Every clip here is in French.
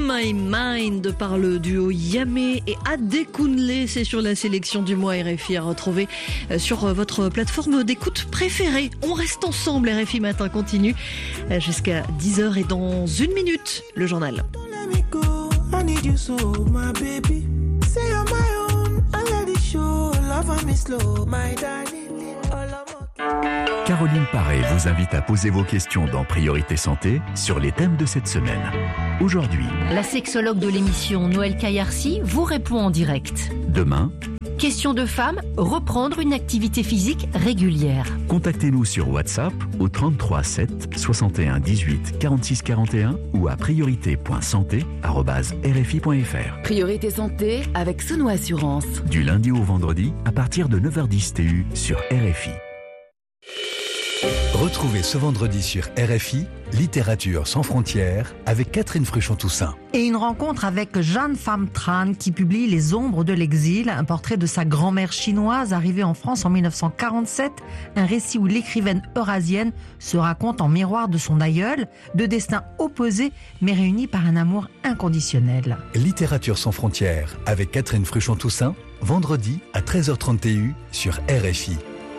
My Mind par le duo Yamé et Adekunle. C'est sur la sélection du mois RFI à retrouver sur votre plateforme d'écoute préférée. On reste ensemble, RFI Matin continue jusqu'à 10h et dans une minute, le journal. Caroline Paré vous invite à poser vos questions dans Priorité Santé sur les thèmes de cette semaine. Aujourd'hui, la sexologue de l'émission Noël Kayarsi vous répond en direct. Demain, question de femme, reprendre une activité physique régulière. Contactez-nous sur WhatsApp au 33 7 61 18 46 41 ou à priorité.santé@rfi.fr. Priorité Santé avec Sono Assurance. Du lundi au vendredi à partir de 9h10 TU sur RFI. Retrouvez ce vendredi sur RFI, Littérature sans frontières, avec Catherine Fruchon-Toussaint. Et une rencontre avec Jeanne Pham Tran qui publie Les ombres de l'exil, un portrait de sa grand-mère chinoise arrivée en France en 1947, un récit où l'écrivaine eurasienne se raconte en miroir de son aïeul, deux destins opposés mais réunis par un amour inconditionnel. Littérature sans frontières, avec Catherine Fruchon-Toussaint, vendredi à 13h30 TU sur RFI.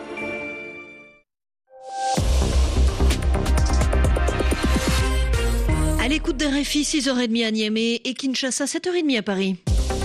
À l'écoute d'RFI, 6h30 à Niamey et Kinshasa, 7h30 à Paris.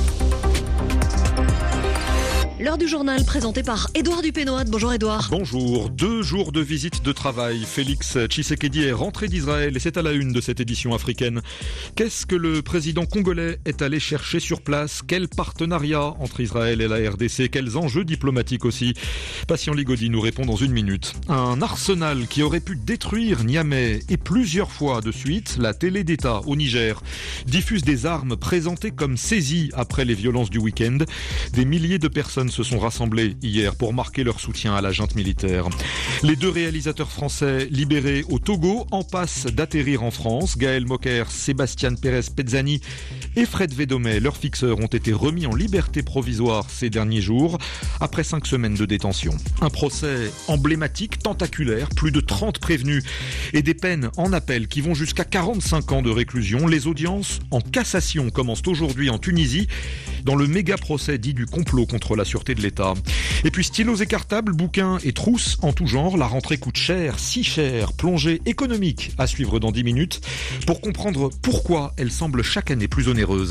L'heure du journal présenté par Édouard Dupénoat. Bonjour Édouard. Bonjour. 2 jours de visite de travail. Félix Tshisekedi est rentré d'Israël et c'est à la une de cette édition africaine. Qu'est-ce que le président congolais est allé chercher sur place? Quel partenariat entre Israël et la RDC? Quels enjeux diplomatiques aussi? Patient Ligodi nous répond dans une minute. Un arsenal qui aurait pu détruire Niamey et plusieurs fois de suite, la télé d'État au Niger diffuse des armes présentées comme saisies après les violences du week-end. Des milliers de personnes se sont rassemblés hier pour marquer leur soutien à la junte militaire. Les 2 réalisateurs français libérés au Togo en passe d'atterrir en France. Gaël Mocker, Sébastien Pérez-Pezzani et Fred Védomé, leurs fixeurs, ont été remis en liberté provisoire ces derniers jours après 5 semaines de détention. Un procès emblématique, tentaculaire, plus de 30 prévenus et des peines en appel qui vont jusqu'à 45 ans de réclusion. Les audiences en cassation commencent aujourd'hui en Tunisie dans le méga procès dit du complot contre la sûreté de l'État. Et puis stylos et cartables, bouquins et trousses en tout genre, la rentrée coûte cher, si cher, plongée économique à suivre dans 10 minutes pour comprendre pourquoi elle semble chaque année plus onéreuse.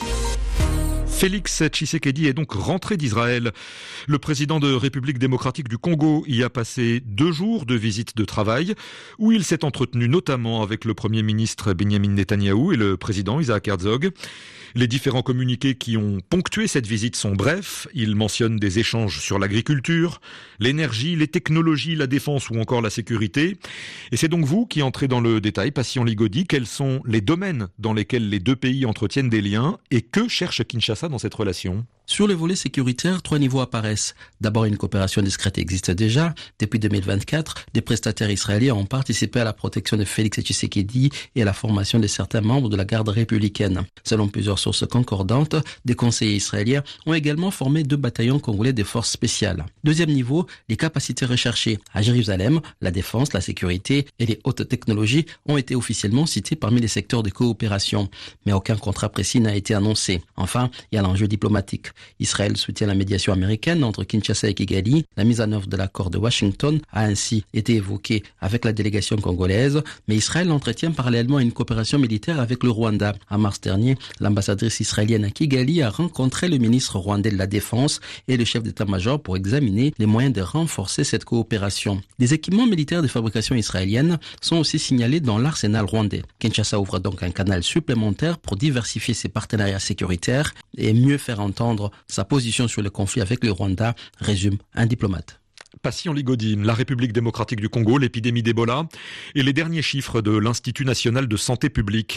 Félix Tshisekedi est donc rentré d'Israël. Le président de République démocratique du Congo y a passé 2 jours de visite de travail où il s'est entretenu notamment avec le premier ministre Benyamin Netanyahou et le président Isaac Herzog. Les différents communiqués qui ont ponctué cette visite sont brefs. Ils mentionnent des échanges sur l'agriculture, l'énergie, les technologies, la défense ou encore la sécurité. Et c'est donc vous qui entrez dans le détail, Patient Ligodi. Quels sont les domaines dans lesquels les 2 pays entretiennent des liens et que cherche Kinshasa dans cette relation? Sur le volet sécuritaire, 3 niveaux apparaissent. D'abord, une coopération discrète existe déjà. Depuis 2024, des prestataires israéliens ont participé à la protection de Félix Tshisekedi et à la formation de certains membres de la garde républicaine. Selon plusieurs sources concordantes, des conseillers israéliens ont également formé 2 bataillons congolais des forces spéciales. Deuxième niveau, les capacités recherchées. À Jérusalem, la défense, la sécurité et les hautes technologies ont été officiellement cités parmi les secteurs de coopération. Mais aucun contrat précis n'a été annoncé. Enfin, il y a l'enjeu diplomatique. Israël soutient la médiation américaine entre Kinshasa et Kigali. La mise en œuvre de l'accord de Washington a ainsi été évoquée avec la délégation congolaise, mais Israël entretient parallèlement une coopération militaire avec le Rwanda. En mars dernier, l'ambassadrice israélienne à Kigali a rencontré le ministre rwandais de la Défense et le chef d'état-major pour examiner les moyens de renforcer cette coopération. Des équipements militaires de fabrication israélienne sont aussi signalés dans l'arsenal rwandais. Kinshasa ouvre donc un canal supplémentaire pour diversifier ses partenariats sécuritaires et mieux faire entendre sa position sur le conflit avec le Rwanda, résume un diplomate. Patient Ligodi, la République démocratique du Congo, l'épidémie d'Ebola et les derniers chiffres de l'Institut national de santé publique.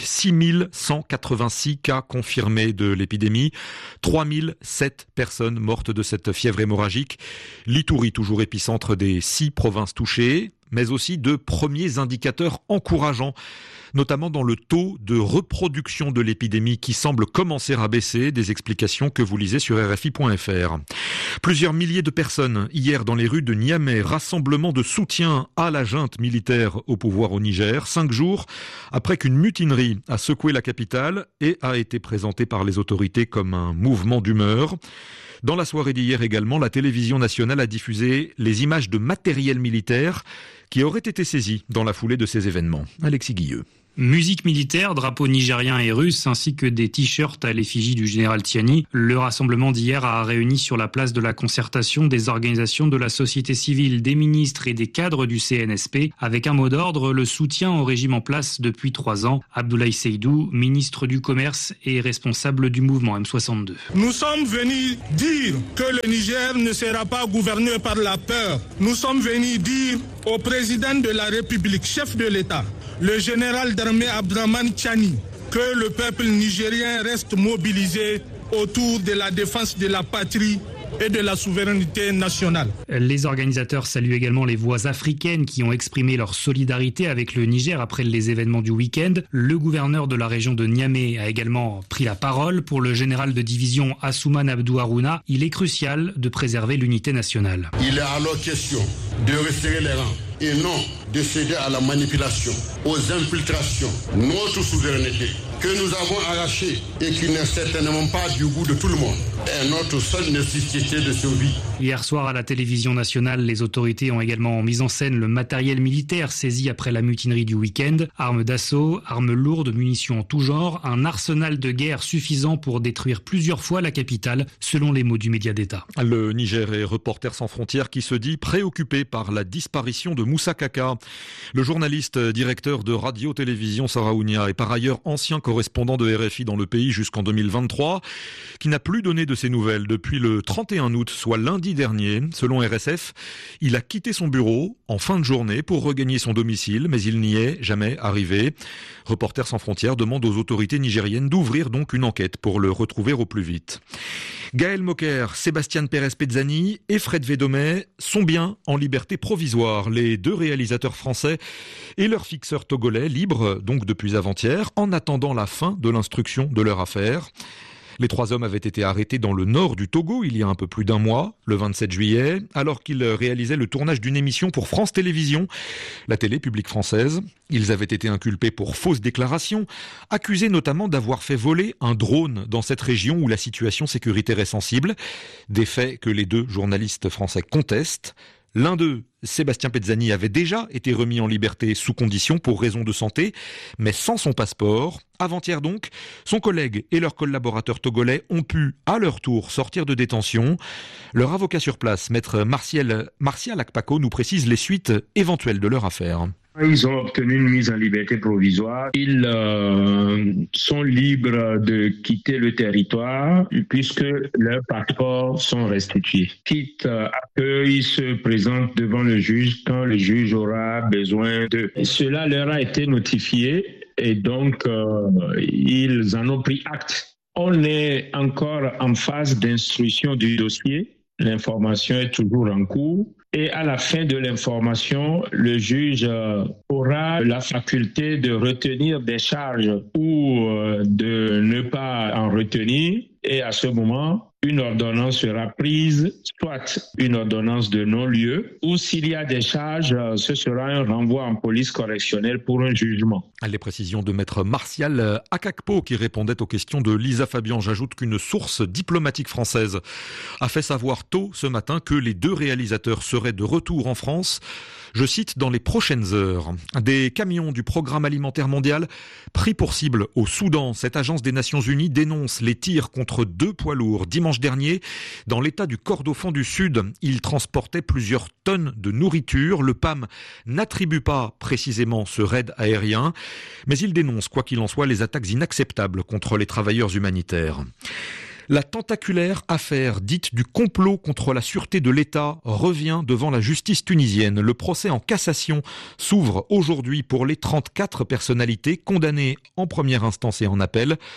6186 cas confirmés de l'épidémie, 3007 personnes mortes de cette fièvre hémorragique. L'Ituri, toujours épicentre des 6 provinces touchées. mais aussi de premiers indicateurs encourageants, notamment dans le taux de reproduction de l'épidémie qui semble commencer à baisser, des explications que vous lisez sur RFI.fr. Plusieurs milliers de personnes hier dans les rues de Niamey, rassemblement de soutien à la junte militaire au pouvoir au Niger, 5 jours après qu'une mutinerie a secoué la capitale et a été présentée par les autorités comme un mouvement d'humeur. Dans la soirée d'hier également, la télévision nationale a diffusé les images de matériel militaire qui auraient été saisis dans la foulée de ces événements. Alexis Guilleux. Musique militaire, drapeaux nigériens et russes, ainsi que des t-shirts à l'effigie du général Tiani. Le rassemblement d'hier a réuni sur la place de la concertation des organisations de la société civile, des ministres et des cadres du CNSP, avec un mot d'ordre, le soutien au régime en place depuis 3 ans. Abdoulaye Seydou, ministre du Commerce et responsable du mouvement M62. Nous sommes venus dire que le Niger ne sera pas gouverné par la peur. Nous sommes venus dire au président de la République, chef de l'État, le général d'armée Abdraman Tiani, que le peuple nigérien reste mobilisé autour de la défense de la patrie et de la souveraineté nationale. Les organisateurs saluent également les voix africaines qui ont exprimé leur solidarité avec le Niger après les événements du week-end. Le gouverneur de la région de Niamey a également pris la parole. Pour le général de division Assouman Abdou Harouna, il est crucial de préserver l'unité nationale. Il est alors question de resserrer les rangs et non de céder à la manipulation, aux infiltrations. Notre souveraineté que nous avons arrachée et qui n'est certainement pas du goût de tout le monde est notre seule nécessité de survie. Hier soir à la télévision nationale, les autorités ont également mis en scène le matériel militaire saisi après la mutinerie du week-end. Armes d'assaut, armes lourdes, munitions en tout genre, un arsenal de guerre suffisant pour détruire plusieurs fois la capitale, selon les mots du média d'État. Le Niger est Reporters sans frontières qui se dit préoccupé par la disparition de Moussa Kaka. Le journaliste directeur de Radio-Télévision Saraounia est par ailleurs ancien correspondant de RFI dans le pays jusqu'en 2023, qui n'a plus donné de ses nouvelles depuis le 31 août, soit lundi dernier. Selon RSF, il a quitté son bureau en fin de journée pour regagner son domicile, mais il n'y est jamais arrivé. Reporters sans frontières demande aux autorités nigériennes d'ouvrir donc une enquête pour le retrouver au plus vite. Gaël Moker, Sébastien Pérez-Pezzani et Fred Védomé sont bien en liberté provisoire. Les 2 réalisateurs français et leur fixeur togolais, libres donc depuis avant-hier, en attendant la fin de l'instruction de leur affaire. Les 3 hommes avaient été arrêtés dans le nord du Togo il y a un peu plus d'1 mois, le 27 juillet, alors qu'ils réalisaient le tournage d'une émission pour France Télévisions, la télé publique française. Ils avaient été inculpés pour fausses déclarations, accusés notamment d'avoir fait voler un drone dans cette région où la situation sécuritaire est sensible, des faits que les 2 journalistes français contestent. L'un d'eux, Sébastien Pezzani, avait déjà été remis en liberté sous condition pour raison de santé, mais sans son passeport. Avant-hier donc, son collègue et leurs collaborateurs togolais ont pu, à leur tour, sortir de détention. Leur avocat sur place, maître Martial Akpako, nous précise les suites éventuelles de leur affaire. Ils ont obtenu une mise en liberté provisoire. Ils sont libres de quitter le territoire puisque leurs passeports sont restitués. Quitte à qu'ils se présentent devant le juge quand le juge aura besoin d'eux. Cela leur a été notifié et donc ils en ont pris acte. On est encore en phase d'instruction du dossier. L'information est toujours en cours. Et à la fin de l'information, le juge aura la faculté de retenir des charges ou de ne pas en retenir. Et à ce moment, une ordonnance sera prise, soit une ordonnance de non-lieu, ou s'il y a des charges, ce sera un renvoi en police correctionnelle pour un jugement. Les précisions de maître Martial Akakpo qui répondait aux questions de Lisa Fabian. J'ajoute qu'une source diplomatique française a fait savoir tôt ce matin que les 2 réalisateurs seraient de retour en France. Je cite, dans les prochaines heures. Des camions du Programme alimentaire mondial pris pour cible au Soudan. Cette agence des Nations Unies dénonce les tirs contre 2 poids lourds. Dimanche dernier, dans l'état du Kordofan du Sud, ils transportaient plusieurs tonnes de nourriture. Le PAM n'attribue pas précisément ce raid aérien, mais il dénonce, quoi qu'il en soit, les attaques inacceptables contre les travailleurs humanitaires. La tentaculaire affaire dite du complot contre la sûreté de l'État revient devant la justice tunisienne. Le procès en cassation s'ouvre aujourd'hui pour les 34 personnalités condamnées en première instance et en appel.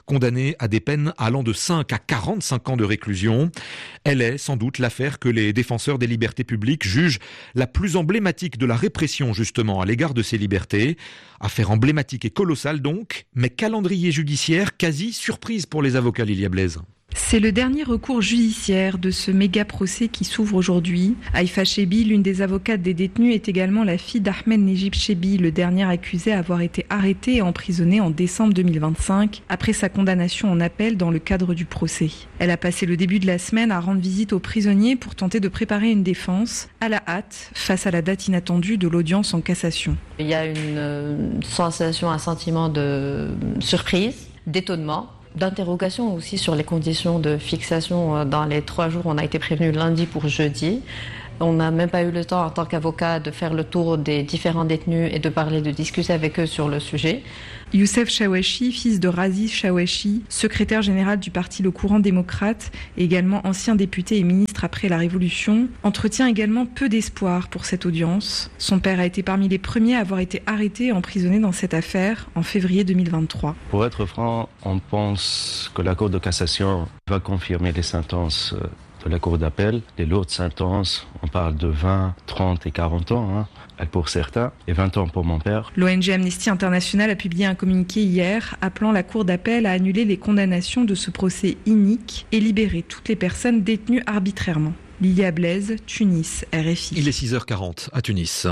condamnée à des peines allant de 5 à 45 ans de réclusion. Elle est sans doute l'affaire que les défenseurs des libertés publiques jugent la plus emblématique de la répression justement à l'égard de ces libertés. Affaire emblématique et colossale donc, mais calendrier judiciaire quasi surprise pour les avocats, Lilia Blaise. C'est le dernier recours judiciaire de ce méga procès qui s'ouvre aujourd'hui. Haïfa Chebi, l'une des avocates des détenus, est également la fille d'Ahmed Nejib Chebi, le dernier accusé à avoir été arrêté et emprisonné en décembre 2025 après sa condamnation en appel dans le cadre du procès. Elle a passé le début de la semaine à rendre visite aux prisonniers pour tenter de préparer une défense à la hâte face à la date inattendue de l'audience en cassation. Il y a une sensation, un sentiment de surprise, d'étonnement, d'interrogation aussi sur les conditions de fixation dans les 3 jours. On a été prévenu lundi pour jeudi. On n'a même pas eu le temps en tant qu'avocat de faire le tour des différents détenus et de discuter avec eux sur le sujet. Youssef Chawachi, fils de Razi Chawachi, secrétaire général du parti Le Courant démocrate, et également ancien député et ministre après la Révolution, entretient également peu d'espoir pour cette audience. Son père a été parmi les premiers à avoir été arrêté et emprisonné dans cette affaire en février 2023. Pour être franc, on pense que la Cour de cassation va confirmer les sentences de la Cour d'appel. Les lourdes sentences, on parle de 20, 30 et 40 ans pour certains, et 20 ans pour mon père. L'ONG Amnesty International a publié un communiqué hier appelant la Cour d'appel à annuler les condamnations de ce procès inique et libérer toutes les personnes détenues arbitrairement. Lilia Blaise, Tunis, RFI. Il est 6h40 à Tunis.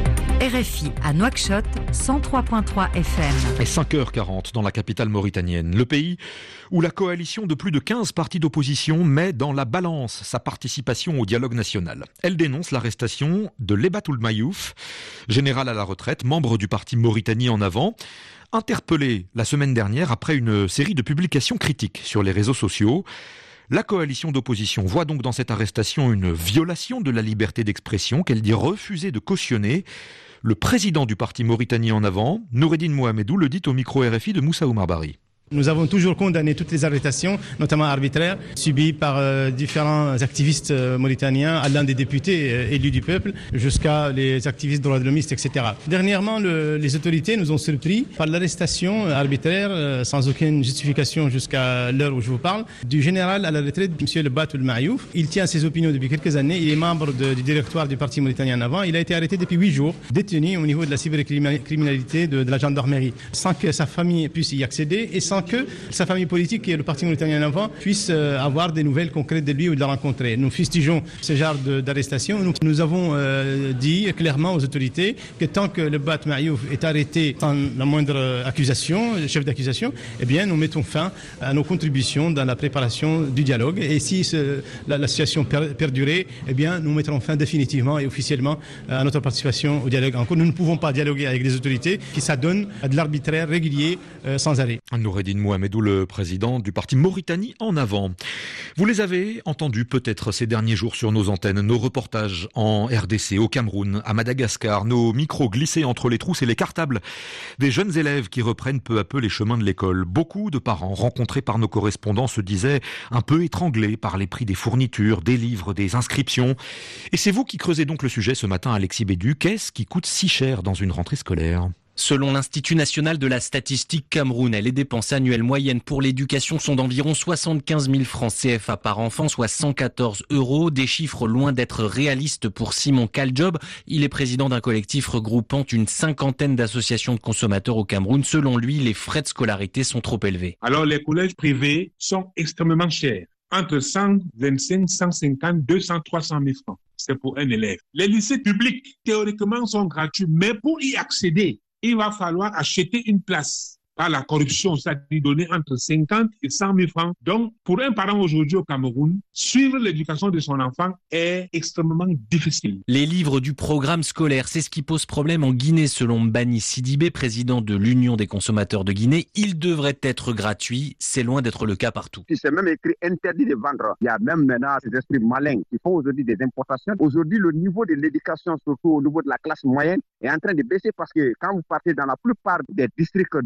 RFI à Nouakchott, 103.3 FM. Et 5h40 dans la capitale mauritanienne. Le pays où la coalition de plus de 15 partis d'opposition met dans la balance sa participation au dialogue national. Elle dénonce l'arrestation de Lebatoul Mayouf, général à la retraite, membre du parti Mauritanie en avant, interpellé la semaine dernière après une série de publications critiques sur les réseaux sociaux. La coalition d'opposition voit donc dans cette arrestation une violation de la liberté d'expression qu'elle dit refuser de cautionner. Le président du parti Mauritanie en avant, Noureddine Mohamedou, le dit au micro RFI de Moussa Oumar Bari. Nous avons toujours condamné toutes les arrestations, notamment arbitraires, subies par différents activistes mauritaniens, allant des députés élus du peuple jusqu'à les activistes droits de l'homme, etc. Dernièrement, les autorités nous ont surpris par l'arrestation arbitraire, sans aucune justification jusqu'à l'heure où je vous parle, du général à la retraite, M. Lebatoul Mayouf. Il tient ses opinions depuis quelques années. Il est membre du directoire du parti Mauritanien en avant. Il a été arrêté depuis 8 jours, détenu au niveau de la cybercriminalité de la gendarmerie, sans que sa famille puisse y accéder et sans que sa famille politique et le parti Mauritanien en avant puissent avoir des nouvelles concrètes de lui ou de la rencontrer. Nous fustigeons ce genre d'arrestation. Nous avons dit clairement aux autorités que tant que le Lebatoul Mayouf est arrêté sans la moindre accusation, chef d'accusation, eh bien nous mettons fin à nos contributions dans la préparation du dialogue. Et si la situation perdurait, eh bien nous mettrons fin définitivement et officiellement à notre participation au dialogue. Encore, nous ne pouvons pas dialoguer avec les autorités qui s'adonnent à de l'arbitraire régulier sans arrêt. Noureddine Mohamedou, le président du parti Mauritanie en avant. Vous les avez entendus peut-être ces derniers jours sur nos antennes, nos reportages en RDC, au Cameroun, à Madagascar, nos micros glissés entre les trousses et les cartables des jeunes élèves qui reprennent peu à peu les chemins de l'école. Beaucoup de parents rencontrés par nos correspondants se disaient un peu étranglés par les prix des fournitures, des livres, des inscriptions. Et c'est vous qui creusez donc le sujet ce matin, Alexis Bédu. Qu'est-ce qui coûte si cher dans une rentrée scolaire ? Selon l'Institut national de la statistique Cameroun, les dépenses annuelles moyennes pour l'éducation sont d'environ 75 000 francs CFA par enfant, soit 114 €. Des chiffres loin d'être réalistes pour Simon Kaljob. Il est président d'un collectif regroupant une 50aine d'associations de consommateurs au Cameroun. Selon lui, les frais de scolarité sont trop élevés. Alors les collèges privés sont extrêmement chers. Entre 125, 150, 200, 300 000 francs. C'est pour un élève. Les lycées publics, théoriquement, sont gratuits, mais pour y accéder, il va falloir acheter une place par la corruption, c'est-à-dire donner entre 50 et 100 000 francs. Donc, pour un parent aujourd'hui au Cameroun, suivre l'éducation de son enfant est extrêmement difficile. Les livres du programme scolaire, c'est ce qui pose problème en Guinée, selon Mbani Sidibé, président de l'Union des consommateurs de Guinée. Il devrait être gratuit. C'est loin d'être le cas partout. C'est même écrit interdit de vendre. Il y a même maintenant ces esprits malins qui font aujourd'hui des importations. Aujourd'hui, le niveau de l'éducation, surtout au niveau de la classe moyenne, est en train de baisser parce que quand vous partez dans la plupart des districts de sous-préfecture,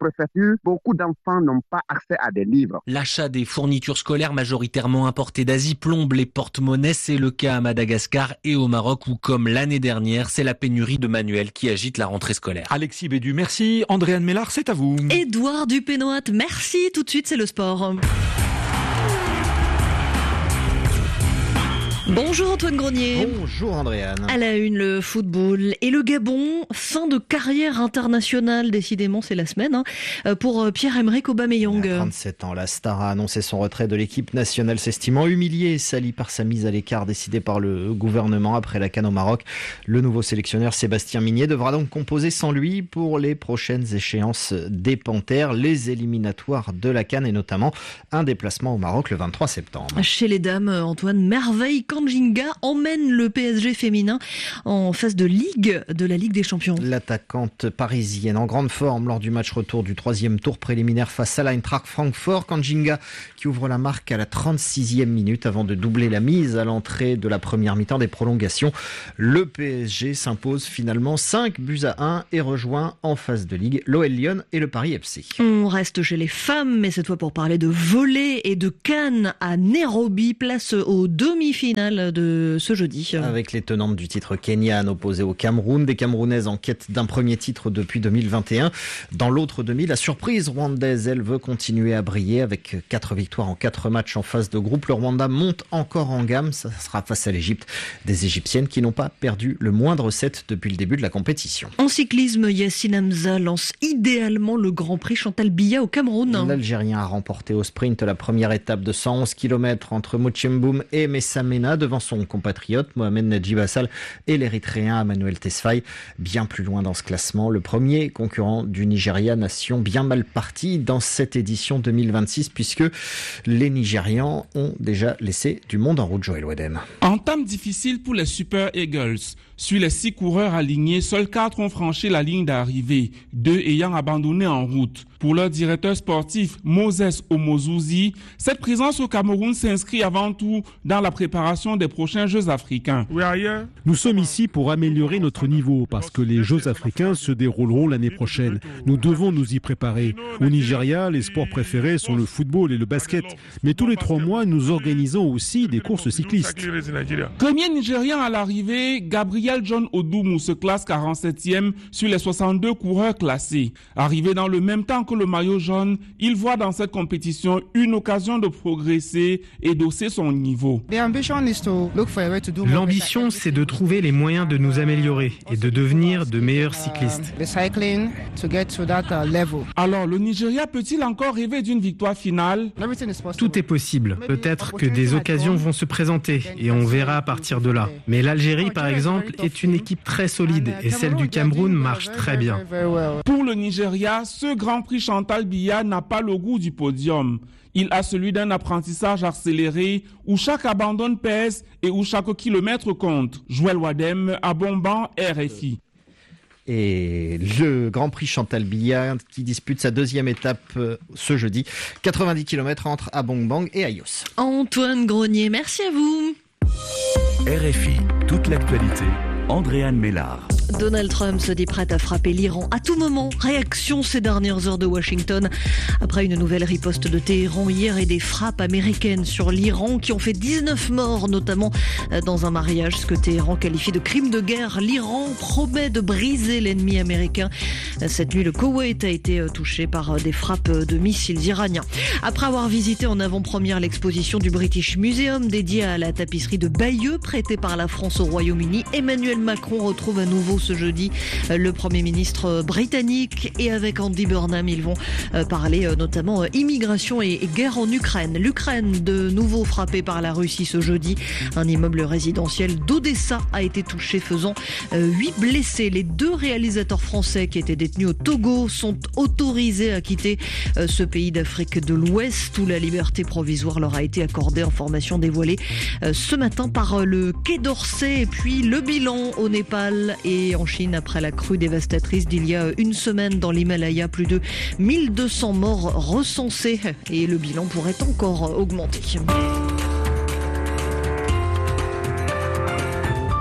préfectures, beaucoup d'enfants n'ont pas accès à des livres. L'achat des fournitures scolaires majoritairement importées d'Asie plombe les porte-monnaies. C'est le cas à Madagascar et au Maroc où, comme l'année dernière, c'est la pénurie de manuels qui agite la rentrée scolaire. Alexis Bédu, merci. Andréane Mélard, c'est à vous. Édouard Dupénoat, merci. Tout de suite, c'est le sport. Bonjour Antoine Grenier. Bonjour Andréane. À la une, le football et le Gabon. Fin de carrière internationale, décidément c'est la semaine, pour Pierre-Emerick Aubameyang. À 37 ans, la star a annoncé son retrait de l'équipe nationale, s'estimant humilié et sali par sa mise à l'écart décidée par le gouvernement après la CAN au Maroc. Le nouveau sélectionneur Sébastien Migné devra donc composer sans lui pour les prochaines échéances des Panthères, les éliminatoires de la CAN et notamment un déplacement au Maroc le 23 septembre. Chez les dames, Antoine, merveille Kandjinga emmène le PSG féminin en phase de la Ligue des Champions. L'attaquante parisienne en grande forme lors du match retour du 3e tour préliminaire face à l'Eintracht Francfort. Kandjinga qui ouvre la marque à la 36e minute avant de doubler la mise à l'entrée de la première mi-temps des prolongations. Le PSG s'impose finalement 5-1 et rejoint en phase de Ligue l'OL Lyon et le Paris FC. On reste chez les femmes, mais cette fois pour parler de volley et de CAN à Nairobi, place aux demi-finales de ce jeudi. Avec les tenantes du titre kenyanes opposées au Cameroun, des Camerounaises en quête d'un premier titre depuis 2021. Dans l'autre demi, la surprise rwandaise, elle veut continuer à briller avec 4 victoires en 4 matchs en phase de groupe. Le Rwanda monte encore en gamme, ça sera face à l'Égypte. Des Égyptiennes qui n'ont pas perdu le moindre set depuis le début de la compétition. En cyclisme, Yassine Hamza lance idéalement le Grand Prix Chantal Biya au Cameroun. L'Algérien a remporté au sprint la première étape de 111 km entre Moutchemboum et Messamena devant son compatriote Mohamed Nadjib Assal et l'Érythréen Emmanuel Tesfaye. Bien plus loin dans ce classement, le premier concurrent du Nigeria, nation bien mal partie dans cette édition 2026 puisque les Nigérians ont déjà laissé du monde en route. Joël Wedem. Entame difficile pour les Super Eagles. Sur les 6 coureurs alignés, seuls 4 ont franchi la ligne d'arrivée, 2 ayant abandonné en route. Pour leur directeur sportif, Moses Omozouzi, cette présence au Cameroun s'inscrit avant tout dans la préparation des prochains Jeux africains. Nous sommes ici pour améliorer notre niveau parce que les Jeux africains se dérouleront l'année prochaine. Nous devons nous y préparer. Au Nigeria, les sports préférés sont le football et le basket. Mais tous les 3 mois, nous organisons aussi des courses cyclistes. Premier Nigérian à l'arrivée, Gabriel John Odumu se classe 47e sur les 62 coureurs classés. Arrivé dans le même temps que le maillot jaune, il voit dans cette compétition une occasion de progresser et d'hausser son niveau. L'ambition, c'est de trouver les moyens de nous améliorer et de devenir de meilleurs cyclistes. Alors, le Nigeria peut-il encore rêver d'une victoire finale? Tout est possible. Peut-être que des occasions vont se présenter et on verra à partir de là. Mais l'Algérie, par exemple, est une équipe très solide et celle du Cameroun marche très bien. Pour le Nigeria, ce Grand Prix Chantal Biya n'a pas le goût du podium. Il a celui d'un apprentissage accéléré où chaque abandon pèse et où chaque kilomètre compte. Joël Wadem, à Bomban, RFI. Et le Grand Prix Chantal Biya qui dispute sa 2e étape ce jeudi. 90 km entre Abongbang et Ayos. Antoine Grenier, merci à vous. RFI, toute l'actualité. Andréane Mélard. Donald Trump se dit prêt à frapper l'Iran à tout moment. Réaction ces dernières heures de Washington après une nouvelle riposte de Téhéran hier et des frappes américaines sur l'Iran qui ont fait 19 morts, notamment dans un mariage, ce que Téhéran qualifie de crime de guerre. L'Iran promet de briser l'ennemi américain. Cette nuit, le Koweït a été touché par des frappes de missiles iraniens. Après avoir visité en avant-première l'exposition du British Museum dédiée à la tapisserie de Bayeux prêtée par la France au Royaume-Uni, Emmanuel Macron retrouve à nouveau ce jeudi le Premier ministre britannique et avec Andy Burnham, ils vont parler notamment immigration et guerre en Ukraine. L'Ukraine de nouveau frappée par la Russie ce jeudi. Un immeuble résidentiel d'Odessa a été touché faisant 8 blessés. Les 2 réalisateurs français qui étaient détenus au Togo sont autorisés à quitter ce pays d'Afrique de l'Ouest où la liberté provisoire leur a été accordée, information dévoilée ce matin par le Quai d'Orsay. Et puis le bilan au Népal et en Chine après la crue dévastatrice d'il y a une semaine dans l'Himalaya. Plus de 1200 morts recensés et le bilan pourrait encore augmenter.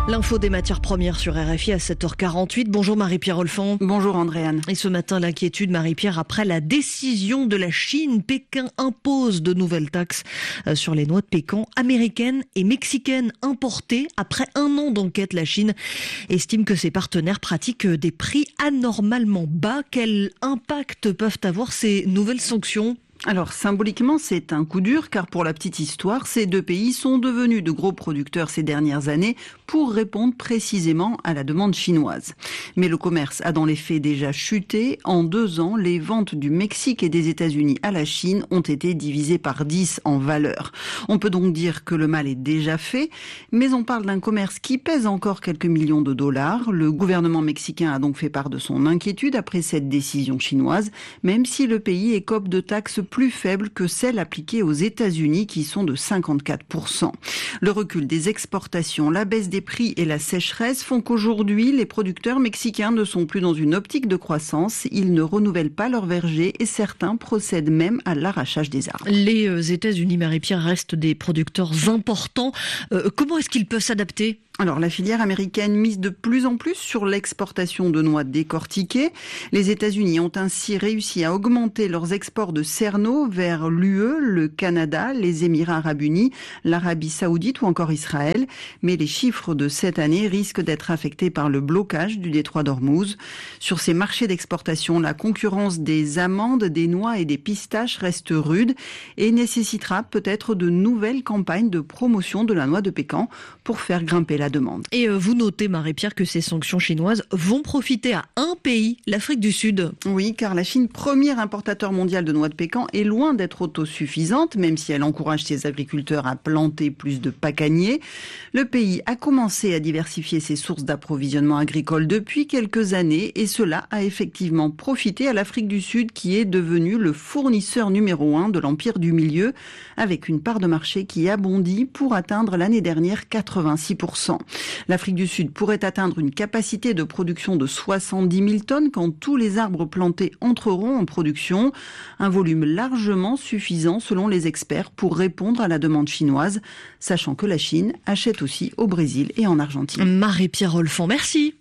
L'info des matières premières sur RFI à 7h48. Bonjour Marie-Pierre Olfan. Bonjour Andréane. Et ce matin, l'inquiétude, Marie-Pierre, après la décision de la Chine. Pékin impose de nouvelles taxes sur les noix de pécan américaines et mexicaines importées. Après un an d'enquête, la Chine estime que ses partenaires pratiquent des prix anormalement bas. Quel impact peuvent avoir ces nouvelles sanctions ? Alors, symboliquement, c'est un coup dur, car pour la petite histoire, ces deux pays sont devenus de gros producteurs ces dernières années pour répondre précisément à la demande chinoise. Mais le commerce a dans les faits déjà chuté. En 2 ans, les ventes du Mexique et des États-Unis à la Chine ont été divisées par 10 en valeur. On peut donc dire que le mal est déjà fait, mais on parle d'un commerce qui pèse encore quelques millions de dollars. Le gouvernement mexicain a donc fait part de son inquiétude après cette décision chinoise, même si le pays écope de taxes plus faibles que celles appliquées aux États-Unis qui sont de 54%. Le recul des exportations, la baisse des prix et la sécheresse font qu'aujourd'hui, les producteurs mexicains ne sont plus dans une optique de croissance. Ils ne renouvellent pas leurs vergers et certains procèdent même à l'arrachage des arbres. Les États-Unis, Marie-Pierre, restent des producteurs importants. Comment est-ce qu'ils peuvent s'adapter ? Alors, la filière américaine mise de plus en plus sur l'exportation de noix décortiquées. Les États-Unis ont ainsi réussi à augmenter leurs exports de cerneaux vers l'UE, le Canada, les Émirats arabes unis, l'Arabie saoudite ou encore Israël. Mais les chiffres de cette année risquent d'être affectés par le blocage du détroit d'Ormuz. Sur ces marchés d'exportation, la concurrence des amandes, des noix et des pistaches reste rude et nécessitera peut-être de nouvelles campagnes de promotion de la noix de pécan pour faire grimper la demande. Et vous notez, Marie-Pierre, que ces sanctions chinoises vont profiter à un pays, l'Afrique du Sud. Oui, car la Chine, premier importateur mondial de noix de pécan, est loin d'être autosuffisante, même si elle encourage ses agriculteurs à planter plus de pacaniers. Le pays a commencé à diversifier ses sources d'approvisionnement agricole depuis quelques années et cela a effectivement profité à l'Afrique du Sud qui est devenu le fournisseur numéro 1 de l'Empire du Milieu avec une part de marché qui a bondi pour atteindre l'année dernière 86%. L'Afrique du Sud pourrait atteindre une capacité de production de 70 000 tonnes quand tous les arbres plantés entreront en production. Un volume largement suffisant selon les experts pour répondre à la demande chinoise, sachant que la Chine achète aussi au Brésil et en Argentine. Marie-Pierre Olfan, merci.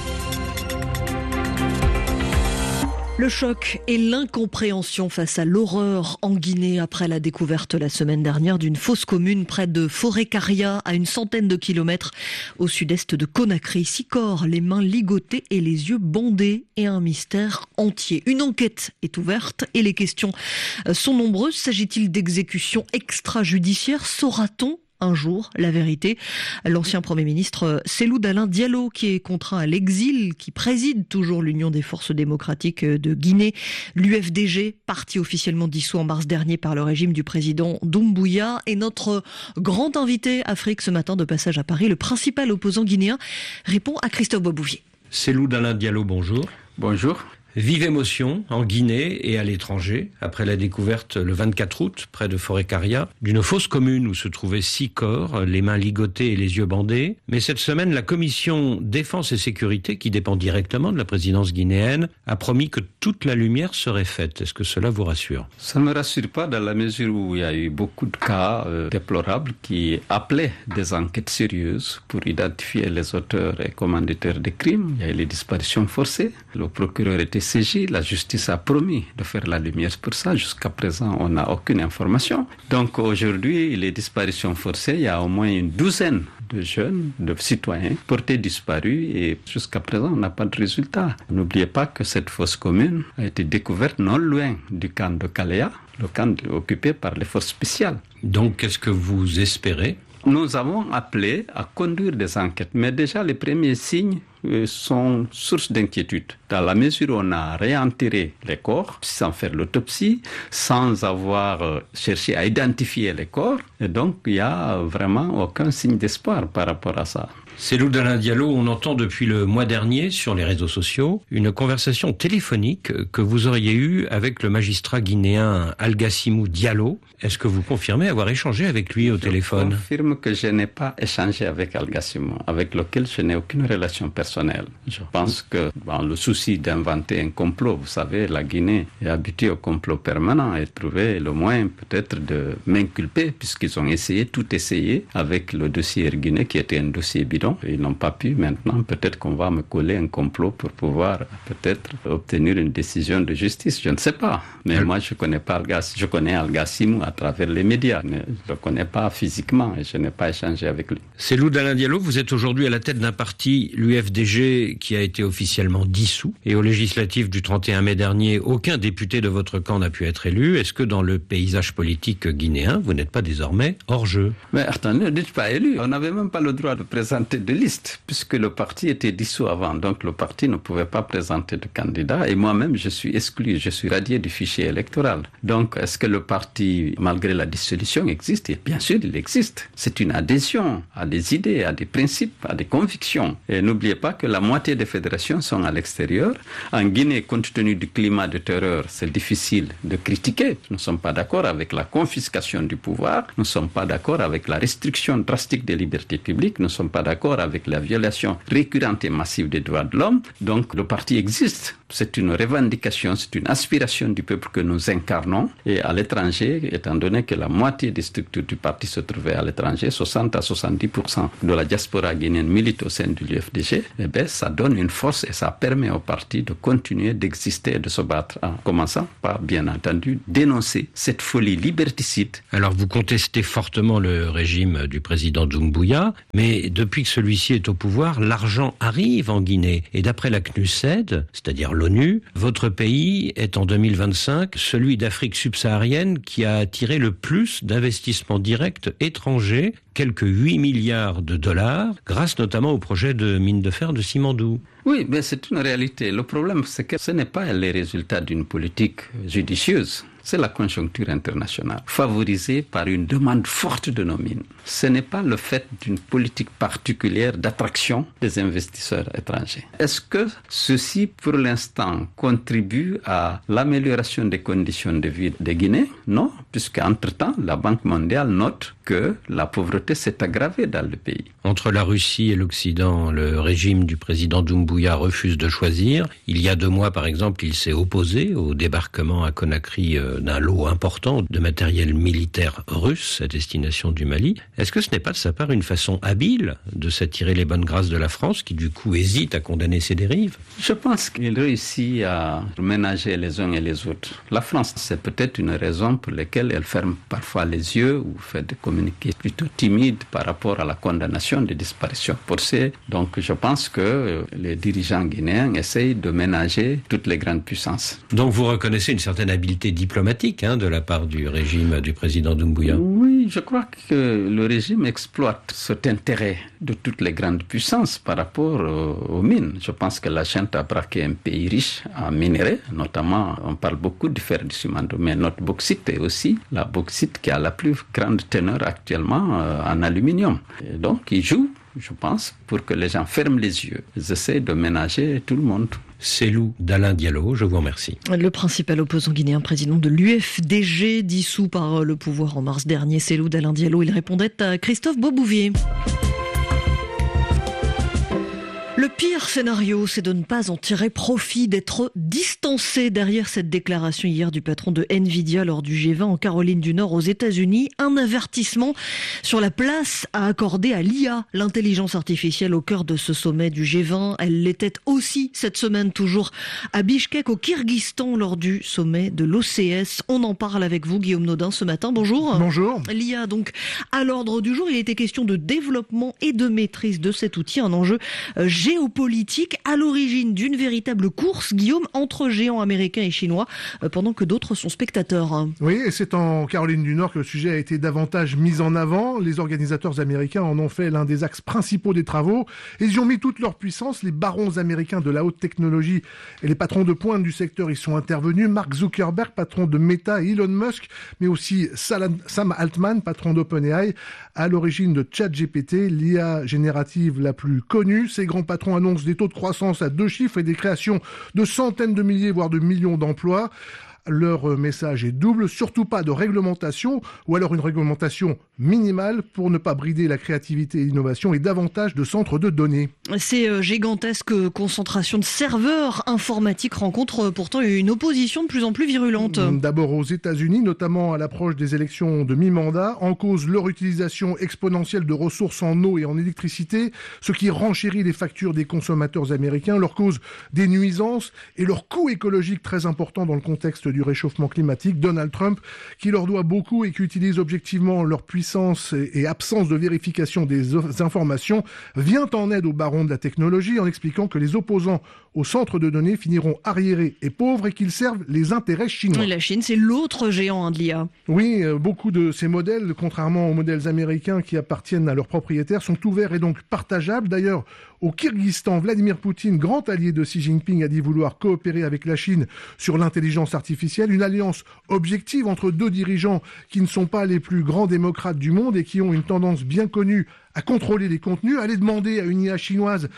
Le choc et l'incompréhension face à l'horreur en Guinée après la découverte la semaine dernière d'une fosse commune près de Forêt-Caria, à une centaine de kilomètres au sud-est de Conakry. 6 corps, les mains ligotées et les yeux bandés et un mystère entier. Une enquête est ouverte et les questions sont nombreuses. S'agit-il d'exécution extrajudiciaire ? Saura-t-on un jour la vérité? L'ancien Premier ministre Cellou Dalein Diallo, qui est contraint à l'exil, qui préside toujours l'Union des forces démocratiques de Guinée, l'UFDG, parti officiellement dissous en mars dernier par le régime du président Doumbouya, est notre grand invité Afrique ce matin de passage à Paris. Le principal opposant guinéen répond à Christophe Boisbouvier. Cellou Dalein Diallo, bonjour. Bonjour. Vive émotion en Guinée et à l'étranger, après la découverte le 24 août, près de Forêt-Caria, d'une fosse commune où se trouvaient 6 corps, les mains ligotées et les yeux bandés. Mais cette semaine, la commission Défense et Sécurité, qui dépend directement de la présidence guinéenne, a promis que toute la lumière serait faite. Est-ce que cela vous rassure ? Ça ne me rassure pas dans la mesure où il y a eu beaucoup de cas déplorables qui appelaient des enquêtes sérieuses pour identifier les auteurs et commanditaires des crimes. Il y a eu les disparitions forcées. Le procureur était saisi, la justice a promis de faire la lumière pour ça. Jusqu'à présent, on n'a aucune information. Donc aujourd'hui, les disparitions forcées, il y a au moins une douzaine de jeunes, de citoyens portés disparus et jusqu'à présent, on n'a pas de résultat. N'oubliez pas que cette fosse commune a été découverte non loin du camp de Kalea, le camp occupé par les forces spéciales. Donc, qu'est-ce que vous espérez ? Nous avons appelé à conduire des enquêtes, mais déjà les premiers signes sont source d'inquiétude. Dans la mesure où on a réenterré les corps sans faire l'autopsie, sans avoir cherché à identifier les corps, et donc il n'y a vraiment aucun signe d'espoir par rapport à ça. Cellou Dalein Diallo, on entend depuis le mois dernier sur les réseaux sociaux une conversation téléphonique que vous auriez eue avec le magistrat guinéen Algassimou Diallo. Est-ce que vous confirmez avoir échangé avec lui au téléphone ? Je confirme que je n'ai pas échangé avec Algassimou, avec lequel je n'ai aucune relation personnelle. Je pense que dans le souci d'inventer un complot, vous savez, la Guinée est habituée au complot permanent et trouver le moyen peut-être de m'inculper puisqu'ils ont tout essayé avec le dossier Guinée qui était un dossier bidon. bidon. Ils n'ont pas pu. Maintenant, peut-être qu'on va me coller un complot pour pouvoir peut-être obtenir une décision de justice. Je ne sais pas. Mais moi, je connais pas je connais Alga Simou à travers les médias, mais je ne le connais pas physiquement et je n'ai pas échangé avec lui. Cellou Dalein Diallo, vous êtes aujourd'hui à la tête d'un parti, l'UFDG, qui a été officiellement dissous. Et aux législatives du 31 mai dernier, aucun député de votre camp n'a pu être élu. Est-ce que dans le paysage politique guinéen, vous n'êtes pas désormais hors jeu? Mais attendez, ne dites pas élu. On n'avait même pas le droit de présenter de liste, puisque le parti était dissous avant. Donc le parti ne pouvait pas présenter de candidat. Et moi-même, je suis exclu, je suis radié du fichier électoral. Donc, est-ce que le parti, malgré la dissolution, existe? Et bien sûr, il existe. C'est une adhésion à des idées, à des principes, à des convictions. Et n'oubliez pas que la moitié des fédérations sont à l'extérieur. En Guinée, compte tenu du climat de terreur, c'est difficile de critiquer. Nous ne sommes pas d'accord avec la confiscation du pouvoir. Nous ne sommes pas d'accord avec la restriction drastique des libertés publiques. Nous ne sommes pas d'accord avec la violation récurrente et massive des droits de l'homme. Donc, le parti existe. C'est une revendication, c'est une aspiration du peuple que nous incarnons. Et à l'étranger, étant donné que la moitié des structures du parti se trouvaient à l'étranger, 60 à 70% de la diaspora guinéenne milite au sein de l'UFDG, eh bien, ça donne une force et ça permet au parti de continuer d'exister et de se battre, en commençant par, bien entendu, dénoncer cette folie liberticide. Alors, vous contestez fortement le régime du président Doumbouya, mais depuis que celui-ci est au pouvoir, l'argent arrive en Guinée. Et d'après la CNUSED, c'est-à-dire l'ONU, votre pays est en 2025 celui d'Afrique subsaharienne qui a attiré le plus d'investissements directs étrangers, quelques 8 milliards de dollars, grâce notamment au projet de mine de fer de Simandou. Oui, mais c'est une réalité. Le problème, c'est que ce n'est pas les résultats d'une politique judicieuse. C'est la conjoncture internationale, favorisée par une demande forte de nos mines. Ce n'est pas le fait d'une politique particulière d'attraction des investisseurs étrangers. Est-ce que ceci, pour l'instant, contribue à l'amélioration des conditions de vie des Guinéens? Non, puisqu'entre-temps, la Banque mondiale note que la pauvreté s'est aggravée dans le pays. Entre la Russie et l'Occident, le régime du président Doumbouya refuse de choisir. Il y a 2 mois, par exemple, il s'est opposé au débarquement à Conakry d'un lot important de matériel militaire russe à destination du Mali. Est-ce que ce n'est pas de sa part une façon habile de s'attirer les bonnes grâces de la France, qui du coup hésite à condamner ces dérives? Je pense qu'il réussit à ménager les uns et les autres. La France, c'est peut-être une raison pour laquelle elle ferme parfois les yeux ou fait des communiqués plutôt timides par rapport à la condamnation des disparitions forcées. Donc je pense que les dirigeants guinéens essayent de ménager toutes les grandes puissances. Donc vous reconnaissez une certaine habileté diplomatique de la part du régime du président Doumbouya? Oui, je crois que le régime exploite cet intérêt de toutes les grandes puissances par rapport aux mines. Je pense que la Chine a braqué un pays riche en minerais, notamment, on parle beaucoup du fer du Simandou, mais notre bauxite est aussi la bauxite qui a la plus grande teneur actuellement en aluminium. Et donc, il joue, je pense, pour que les gens ferment les yeux. Ils essaient de ménager tout le monde. Cellou Dalein Diallo, je vous remercie. Le principal opposant guinéen, président de l'UFDG, dissous par le pouvoir en mars dernier, Cellou Dalein Diallo, il répondait à Christophe Beaubouvier. Le pire scénario, c'est de ne pas en tirer profit, d'être distancé. Derrière cette déclaration hier du patron de Nvidia lors du G20 en Caroline du Nord aux États-Unis, un avertissement sur la place à accorder à l'IA, l'intelligence artificielle au cœur de ce sommet du G20. Elle l'était aussi cette semaine toujours à Bichkek au Kyrgyzstan lors du sommet de l'OCS. On en parle avec vous, Guillaume Nodin, ce matin. Bonjour. Bonjour. L'IA donc à l'ordre du jour. Il était question de développement et de maîtrise de cet outil, un enjeu géopolitique à l'origine d'une véritable course, Guillaume, entre géants américains et chinois, pendant que d'autres sont spectateurs. Oui, et c'est en Caroline du Nord que le sujet a été davantage mis en avant. Les organisateurs américains en ont fait l'un des axes principaux des travaux. Ils y ont mis toute leur puissance. Les barons américains de la haute technologie et les patrons de pointe du secteur y sont intervenus. Mark Zuckerberg, patron de Meta, et Elon Musk, mais aussi Sam Altman, patron d'OpenAI, à l'origine de ChatGPT, l'IA générative la plus connue. Ces grands patrons annoncent des taux de croissance à 2 chiffres et des créations de centaines de milliers, voire de millions d'emplois. Leur message est double, surtout pas de réglementation ou alors une réglementation minimale pour ne pas brider la créativité et l'innovation et davantage de centres de données. Ces gigantesques concentrations de serveurs informatiques rencontrent pourtant une opposition de plus en plus virulente. D'abord aux États-Unis, notamment à l'approche des élections de mi-mandat, en cause leur utilisation exponentielle de ressources en eau et en électricité, ce qui renchérit les factures des consommateurs américains, leur cause des nuisances et leur coût écologique très important dans le contexte du réchauffement climatique. Donald Trump, qui leur doit beaucoup et qui utilise objectivement leur puissance et absence de vérification des informations, vient en aide aux barons de la technologie en expliquant que les opposants aux centres de données finiront arriérés et pauvres et qu'ils servent les intérêts chinois. Et la Chine, c'est l'autre géant de l'IA. Oui, beaucoup de ces modèles, contrairement aux modèles américains qui appartiennent à leurs propriétaires, sont ouverts et donc partageables. D'ailleurs, au Kyrgyzstan, Vladimir Poutine, grand allié de Xi Jinping, a dit vouloir coopérer avec la Chine sur l'intelligence artificielle, une alliance objective entre deux dirigeants qui ne sont pas les plus grands démocrates du monde et qui ont une tendance bien connue à contrôler les contenus. Allez demander à une IA chinoise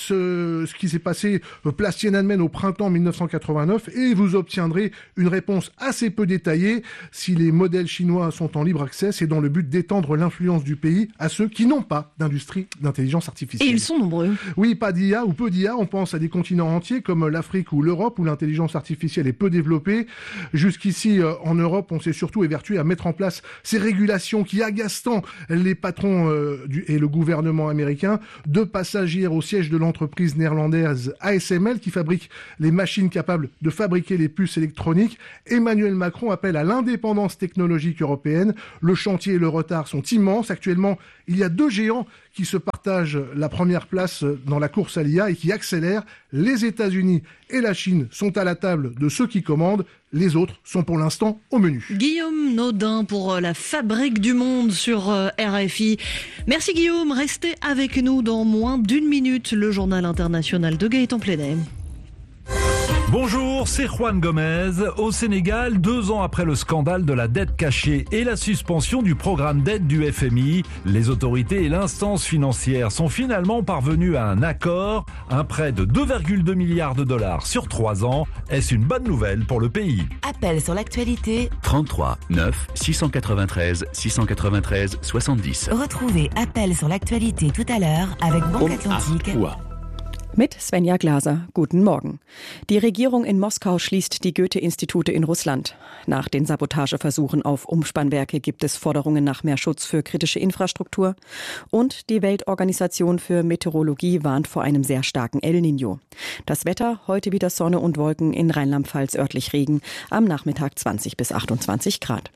ce qui s'est passé place Tiananmen au printemps 1989 et vous obtiendrez une réponse assez peu détaillée. Si les modèles chinois sont en libre accès, c'est dans le but d'étendre l'influence du pays à ceux qui n'ont pas d'industrie d'intelligence artificielle. Et ils sont nombreux. Oui, pas d'IA ou peu d'IA. On pense à des continents entiers comme l'Afrique ou l'Europe où l'intelligence artificielle est peu développée. Jusqu'ici, en Europe, on s'est surtout évertué à mettre en place ces régulations qui agacent tant les patrons et le gouvernement américain. Deux passages hier au siège de l'entreprise néerlandaise ASML qui fabrique les machines capables de fabriquer les puces électroniques. Emmanuel Macron appelle à l'indépendance technologique européenne. Le chantier et le retard sont immenses. Actuellement, il y a deux géants qui se partagent la première place dans la course à l'IA et qui accélèrent. Les États-Unis et la Chine sont à la table de ceux qui commandent. Les autres sont pour l'instant au menu. Guillaume Naudin pour la Fabrique du Monde sur RFI. Merci Guillaume, restez avec nous dans moins d'une minute. Le journal international de Gaëtan Plénet. Bonjour, c'est Juan Gomez. Au Sénégal, 2 ans après le scandale de la dette cachée et la suspension du programme d'aide du FMI, les autorités et l'instance financière sont finalement parvenus à un accord. Un prêt de 2,2 milliards de dollars sur 3 ans. Est-ce une bonne nouvelle pour le pays? Appel sur l'actualité 33 9 693 693 70. Retrouvez Appel sur l'actualité tout à l'heure avec Banque Atlantique. Mit Svenja Glaser. Guten Morgen. Die Regierung in Moskau schließt die Goethe-Institute in Russland. Nach den Sabotageversuchen auf Umspannwerke gibt es Forderungen nach mehr Schutz für kritische Infrastruktur. Und die Weltorganisation für Meteorologie warnt vor einem sehr starken El Niño. Das Wetter, heute wieder Sonne und Wolken, in Rheinland-Pfalz örtlich Regen, am Nachmittag 20 bis 28 Grad.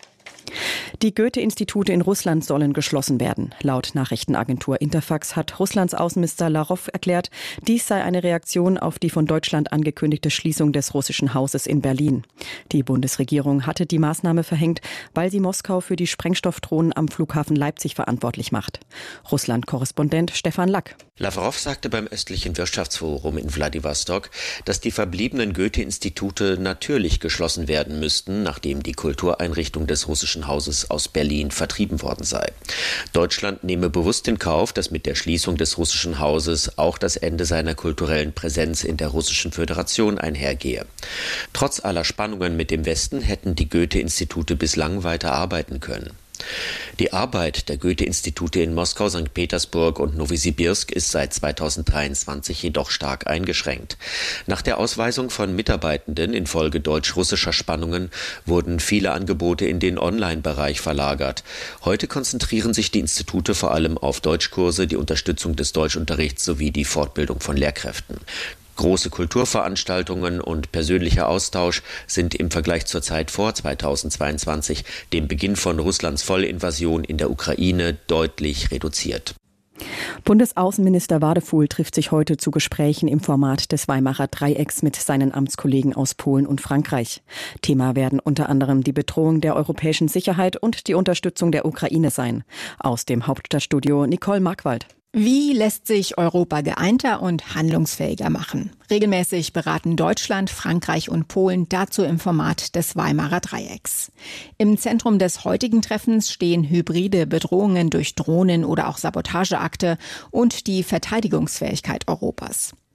Die Goethe-Institute in Russland sollen geschlossen werden. Laut Nachrichtenagentur Interfax hat Russlands Außenminister Lavrov erklärt, dies sei eine Reaktion auf die von Deutschland angekündigte Schließung des russischen Hauses in Berlin. Die Bundesregierung hatte die Maßnahme verhängt, weil sie Moskau für die Sprengstoffdrohnen am Flughafen Leipzig verantwortlich macht. Russland-Korrespondent Stefan Lack. Lavrov sagte beim östlichen Wirtschaftsforum in Wladiwostok, dass die verbliebenen Goethe-Institute natürlich geschlossen werden müssten, nachdem die Kultureinrichtung des russischen Hauses aus Berlin vertrieben worden sei. Deutschland nehme bewusst in Kauf, dass mit der Schließung des russischen Hauses auch das Ende seiner kulturellen Präsenz in der Russischen Föderation einhergehe. Trotz aller Spannungen mit dem Westen hätten die Goethe-Institute bislang weiter arbeiten können. Die Arbeit der Goethe-Institute in Moskau, St. Petersburg und Nowosibirsk ist seit 2023 jedoch stark eingeschränkt. Nach der Ausweisung von Mitarbeitenden infolge deutsch-russischer Spannungen wurden viele Angebote in den Online-Bereich verlagert. Heute konzentrieren sich die Institute vor allem auf Deutschkurse, die Unterstützung des Deutschunterrichts sowie die Fortbildung von Lehrkräften. Große Kulturveranstaltungen und persönlicher Austausch sind im Vergleich zur Zeit vor 2022, dem Beginn von Russlands Vollinvasion in der Ukraine, deutlich reduziert. Bundesaußenminister Wadefuhl trifft sich heute zu Gesprächen im Format des Weimarer Dreiecks mit seinen Amtskollegen aus Polen und Frankreich. Thema werden unter anderem die Bedrohung der europäischen Sicherheit und die Unterstützung der Ukraine sein. Aus dem Hauptstadtstudio Nicole Markwald. Wie lässt sich Europa geeinter und handlungsfähiger machen? Regelmäßig beraten Deutschland, Frankreich und Polen dazu im Format des Weimarer Dreiecks. Im Zentrum des heutigen Treffens stehen hybride Bedrohungen durch Drohnen oder auch Sabotageakte und die Verteidigungsfähigkeit Europas.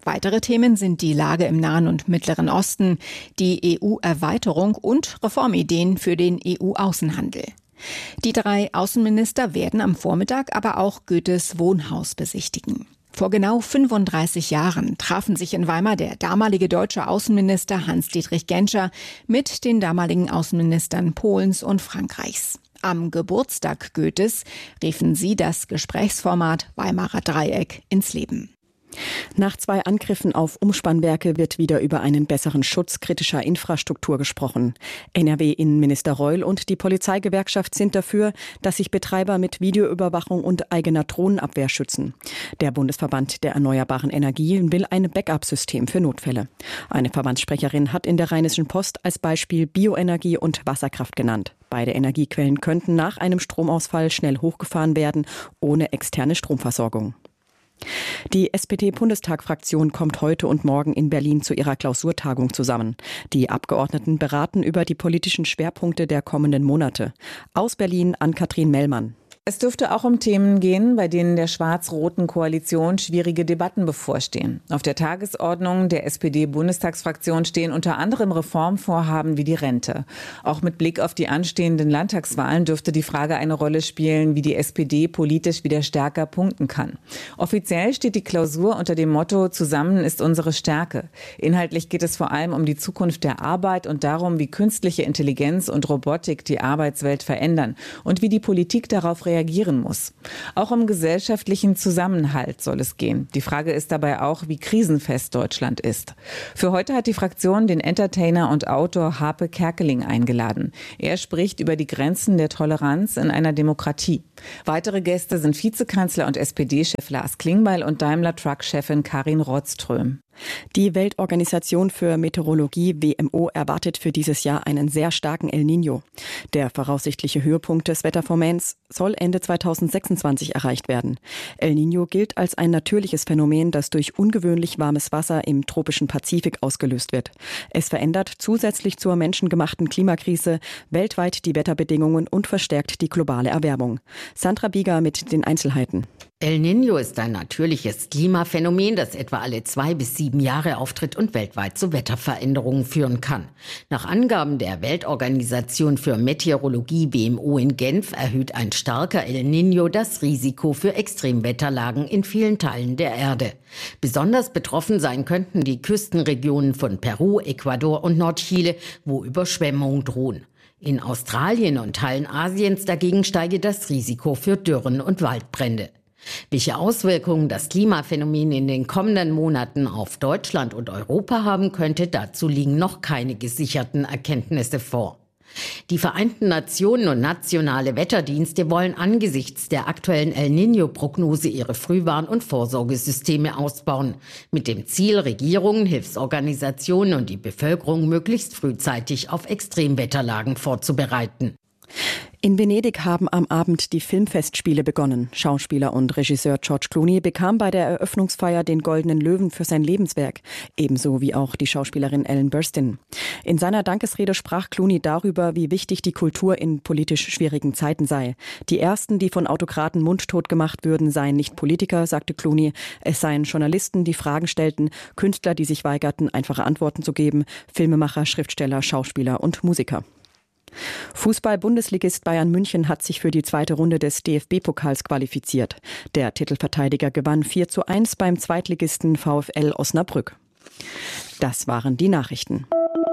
Weitere Themen sind die Lage im Nahen und Mittleren Osten, die EU-Erweiterung und Reformideen für den EU-Außenhandel. Die 3 Außenminister werden am Vormittag aber auch Goethes Wohnhaus besichtigen. Vor genau 35 Jahren trafen sich in Weimar der damalige deutsche Außenminister Hans-Dietrich Genscher mit den damaligen Außenministern Polens und Frankreichs. Am Geburtstag Goethes riefen sie das Gesprächsformat Weimarer Dreieck ins Leben. Nach 2 Angriffen auf Umspannwerke wird wieder über einen besseren Schutz kritischer Infrastruktur gesprochen. NRW-Innenminister Reul und die Polizeigewerkschaft sind dafür, dass sich Betreiber mit Videoüberwachung und eigener Drohnenabwehr schützen. Der Bundesverband der erneuerbaren Energien will ein Backup-System für Notfälle. Eine Verbandssprecherin hat in der Rheinischen Post als Beispiel Bioenergie und Wasserkraft genannt. Beide Energiequellen könnten nach einem Stromausfall schnell hochgefahren werden, ohne externe Stromversorgung. Die SPD-Bundestag-Fraktion kommt heute und morgen in Berlin zu ihrer Klausurtagung zusammen. Die Abgeordneten beraten über die politischen Schwerpunkte der kommenden Monate. Aus Berlin Ann-Kathrin Mellmann. Es dürfte auch um Themen gehen, bei denen der schwarz-roten Koalition schwierige Debatten bevorstehen. Auf der Tagesordnung der SPD-Bundestagsfraktion stehen unter anderem Reformvorhaben wie die Rente. Auch mit Blick auf die anstehenden Landtagswahlen dürfte die Frage eine Rolle spielen, wie die SPD politisch wieder stärker punkten kann. Offiziell steht die Klausur unter dem Motto „Zusammen ist unsere Stärke". Inhaltlich geht es vor allem um die Zukunft der Arbeit und darum, wie künstliche Intelligenz und Robotik die Arbeitswelt verändern und wie die Politik darauf reagieren muss. Auch um gesellschaftlichen Zusammenhalt soll es gehen. Die Frage ist dabei auch, wie krisenfest Deutschland ist. Für heute hat die Fraktion den Entertainer und Autor Harpe Kerkeling eingeladen. Er spricht über die Grenzen der Toleranz in einer Demokratie. Weitere Gäste sind Vizekanzler und SPD-Chef Lars Klingbeil und Daimler-Truck-Chefin Karin Rothström. Die Weltorganisation für Meteorologie WMO erwartet für dieses Jahr einen sehr starken El Niño. Der voraussichtliche Höhepunkt des Wetterphänomens soll Ende 2026 erreicht werden. El Niño gilt als ein natürliches Phänomen, das durch ungewöhnlich warmes Wasser im tropischen Pazifik ausgelöst wird. Es verändert zusätzlich zur menschengemachten Klimakrise weltweit die Wetterbedingungen und verstärkt die globale Erwärmung. Sandra Bieger mit den Einzelheiten. El Niño ist ein natürliches Klimaphänomen, das etwa alle 2 bis 7 Jahre auftritt und weltweit zu Wetterveränderungen führen kann. Nach Angaben der Weltorganisation für Meteorologie WMO in Genf erhöht ein starker El Niño das Risiko für Extremwetterlagen in vielen Teilen der Erde. Besonders betroffen sein könnten die Küstenregionen von Peru, Ecuador und Nordchile, wo Überschwemmungen drohen. In Australien und Teilen Asiens dagegen steige das Risiko für Dürren und Waldbrände. Welche Auswirkungen das Klimaphänomen in den kommenden Monaten auf Deutschland und Europa haben könnte, dazu liegen noch keine gesicherten Erkenntnisse vor. Die Vereinten Nationen und nationale Wetterdienste wollen angesichts der aktuellen El Niño-Prognose ihre Frühwarn- und Vorsorgesysteme ausbauen, mit dem Ziel, Regierungen, Hilfsorganisationen und die Bevölkerung möglichst frühzeitig auf Extremwetterlagen vorzubereiten. In Venedig haben am Abend die Filmfestspiele begonnen. Schauspieler und Regisseur George Clooney bekam bei der Eröffnungsfeier den Goldenen Löwen für sein Lebenswerk, ebenso wie auch die Schauspielerin Ellen Burstyn. In seiner Dankesrede sprach Clooney darüber, wie wichtig die Kultur in politisch schwierigen Zeiten sei. Die ersten, die von Autokraten mundtot gemacht würden, seien nicht Politiker, sagte Clooney. Es seien Journalisten, die Fragen stellten, Künstler, die sich weigerten, einfache Antworten zu geben, Filmemacher, Schriftsteller, Schauspieler und Musiker. Fußball-Bundesligist Bayern München hat sich für die zweite Runde des DFB-Pokals qualifiziert. Der Titelverteidiger gewann 4:1 beim Zweitligisten VfL Osnabrück. Das waren die Nachrichten.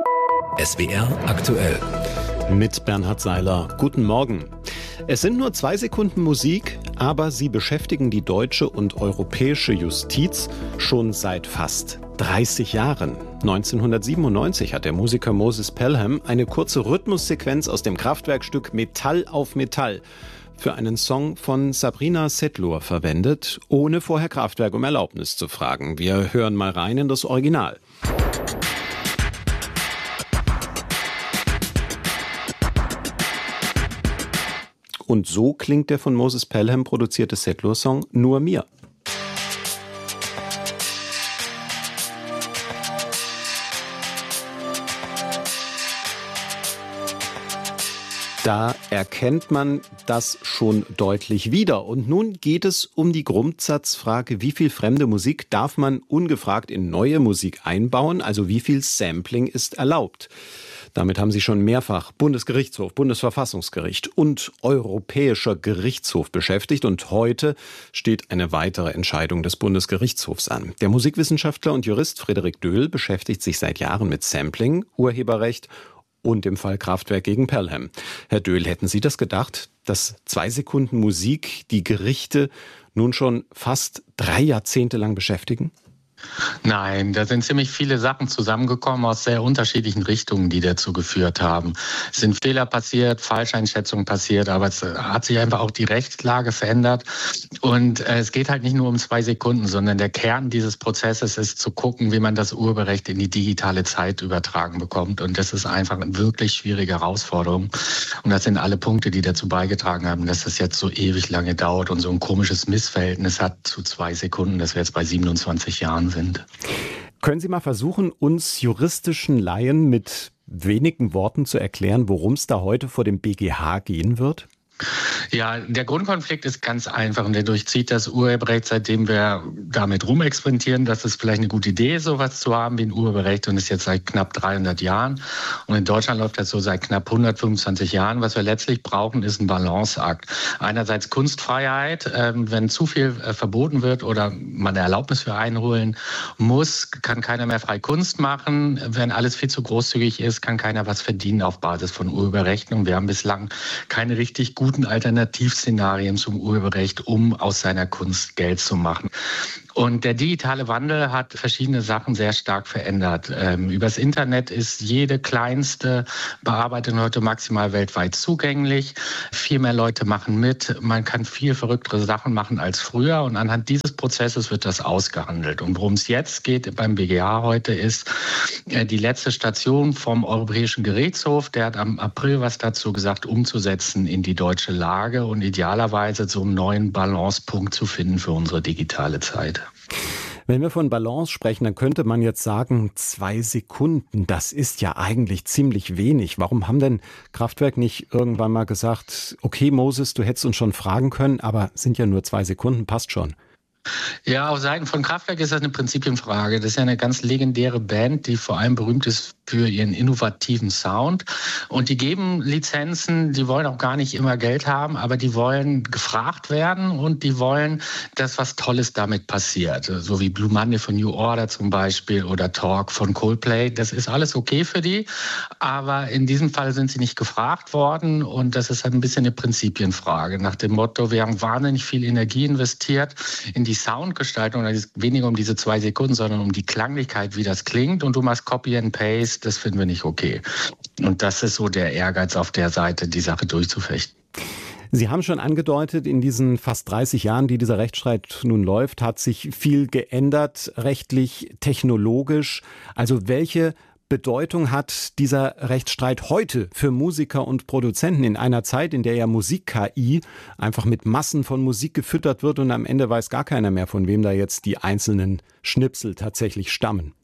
SWR aktuell. Mit Bernhard Seiler. Guten Morgen. Es sind nur 2 Sekunden Musik, aber sie beschäftigen die deutsche und europäische Justiz schon seit fast 30 Jahren. 1997 hat der Musiker Moses Pelham eine kurze Rhythmussequenz aus dem Kraftwerkstück Metall auf Metall für einen Song von Sabrina Setlur verwendet, ohne vorher Kraftwerk um Erlaubnis zu fragen. Wir hören mal rein in das Original. Und so klingt der von Moses Pelham produzierte Setlur-Song Nur mir. Da erkennt man das schon deutlich wieder. Und nun geht es um die Grundsatzfrage, wie viel fremde Musik darf man ungefragt in neue Musik einbauen, also wie viel Sampling ist erlaubt. Damit haben sich schon mehrfach Bundesgerichtshof, Bundesverfassungsgericht und Europäischer Gerichtshof beschäftigt. Und heute steht eine weitere Entscheidung des Bundesgerichtshofs an. Der Musikwissenschaftler und Jurist Frederik Döhl beschäftigt sich seit Jahren mit Sampling, Urheberrecht und im Fall Kraftwerk gegen Pelham. Herr Döhl, hätten Sie das gedacht, dass 2 Sekunden Musik die Gerichte nun schon fast 3 Jahrzehnte lang beschäftigen? Nein, da sind ziemlich viele Sachen zusammengekommen aus sehr unterschiedlichen Richtungen, die dazu geführt haben. Es sind Fehler passiert, Falscheinschätzungen passiert, aber es hat sich einfach auch die Rechtslage verändert. Und es geht halt nicht nur um 2 Sekunden, sondern der Kern dieses Prozesses ist zu gucken, wie man das Urheberrecht in die digitale Zeit übertragen bekommt. Und das ist einfach eine wirklich schwierige Herausforderung. Und das sind alle Punkte, die dazu beigetragen haben, dass das jetzt so ewig lange dauert und so ein komisches Missverhältnis hat zu 2 Sekunden, dass wir jetzt bei 27 Jahren sind. Können Sie mal versuchen, uns juristischen Laien mit wenigen Worten zu erklären, worum es da heute vor dem BGH gehen wird? Ja, der Grundkonflikt ist ganz einfach und der durchzieht das Urheberrecht, seitdem wir damit rumexperimentieren, dass es vielleicht eine gute Idee ist, sowas zu haben wie ein Urheberrecht, und ist jetzt seit knapp 300 Jahren. Und in Deutschland läuft das so seit knapp 125 Jahren. Was wir letztlich brauchen, ist ein Balanceakt. Einerseits Kunstfreiheit, wenn zu viel verboten wird oder man eine Erlaubnis für einholen muss, kann keiner mehr frei Kunst machen. Wenn alles viel zu großzügig ist, kann keiner was verdienen auf Basis von Urheberrechten. Und wir haben bislang keine richtig guten Alternativszenarien zum Urheberrecht, um aus seiner Kunst Geld zu machen. Und der digitale Wandel hat verschiedene Sachen sehr stark verändert. Übers Internet ist jede kleinste Bearbeitung heute maximal weltweit zugänglich. Viel mehr Leute machen mit. Man kann viel verrücktere Sachen machen als früher. Und anhand dieses Prozesses wird das ausgehandelt. Und worum es jetzt geht beim BGH heute ist die letzte Station vom Europäischen Gerichtshof. Der hat am April was dazu gesagt, umzusetzen in die deutsche Lage und idealerweise so einen neuen Balancepunkt zu finden für unsere digitale Zeit. Wenn wir von Balance sprechen, dann könnte man jetzt sagen, 2 Sekunden, das ist ja eigentlich ziemlich wenig. Warum haben denn Kraftwerk nicht irgendwann mal gesagt, okay Moses, du hättest uns schon fragen können, aber sind ja nur 2 Sekunden, passt schon. Ja, auf Seiten von Kraftwerk ist das eine Prinzipienfrage. Das ist ja eine ganz legendäre Band, die vor allem berühmt ist für ihren innovativen Sound. Und die geben Lizenzen, die wollen auch gar nicht immer Geld haben, aber die wollen gefragt werden und die wollen, dass was Tolles damit passiert. So wie Blue Monday von New Order zum Beispiel oder Talk von Coldplay. Das ist alles okay für die, aber in diesem Fall sind sie nicht gefragt worden und das ist halt ein bisschen eine Prinzipienfrage. Nach dem Motto, wir haben wahnsinnig viel Energie investiert in die Soundgestaltung, da ist weniger um diese 2 Sekunden, sondern um die Klanglichkeit, wie das klingt, und du machst Copy and Paste, das finden wir nicht okay. Und das ist so der Ehrgeiz auf der Seite, die Sache durchzufechten. Sie haben schon angedeutet, in diesen fast 30 Jahren, die dieser Rechtsstreit nun läuft, hat sich viel geändert, rechtlich, technologisch. Also welche Bedeutung hat dieser Rechtsstreit heute für Musiker und Produzenten in einer Zeit, in der ja Musik-KI einfach mit Massen von Musik gefüttert wird und am Ende weiß gar keiner mehr, von wem da jetzt die einzelnen Schnipsel tatsächlich stammen?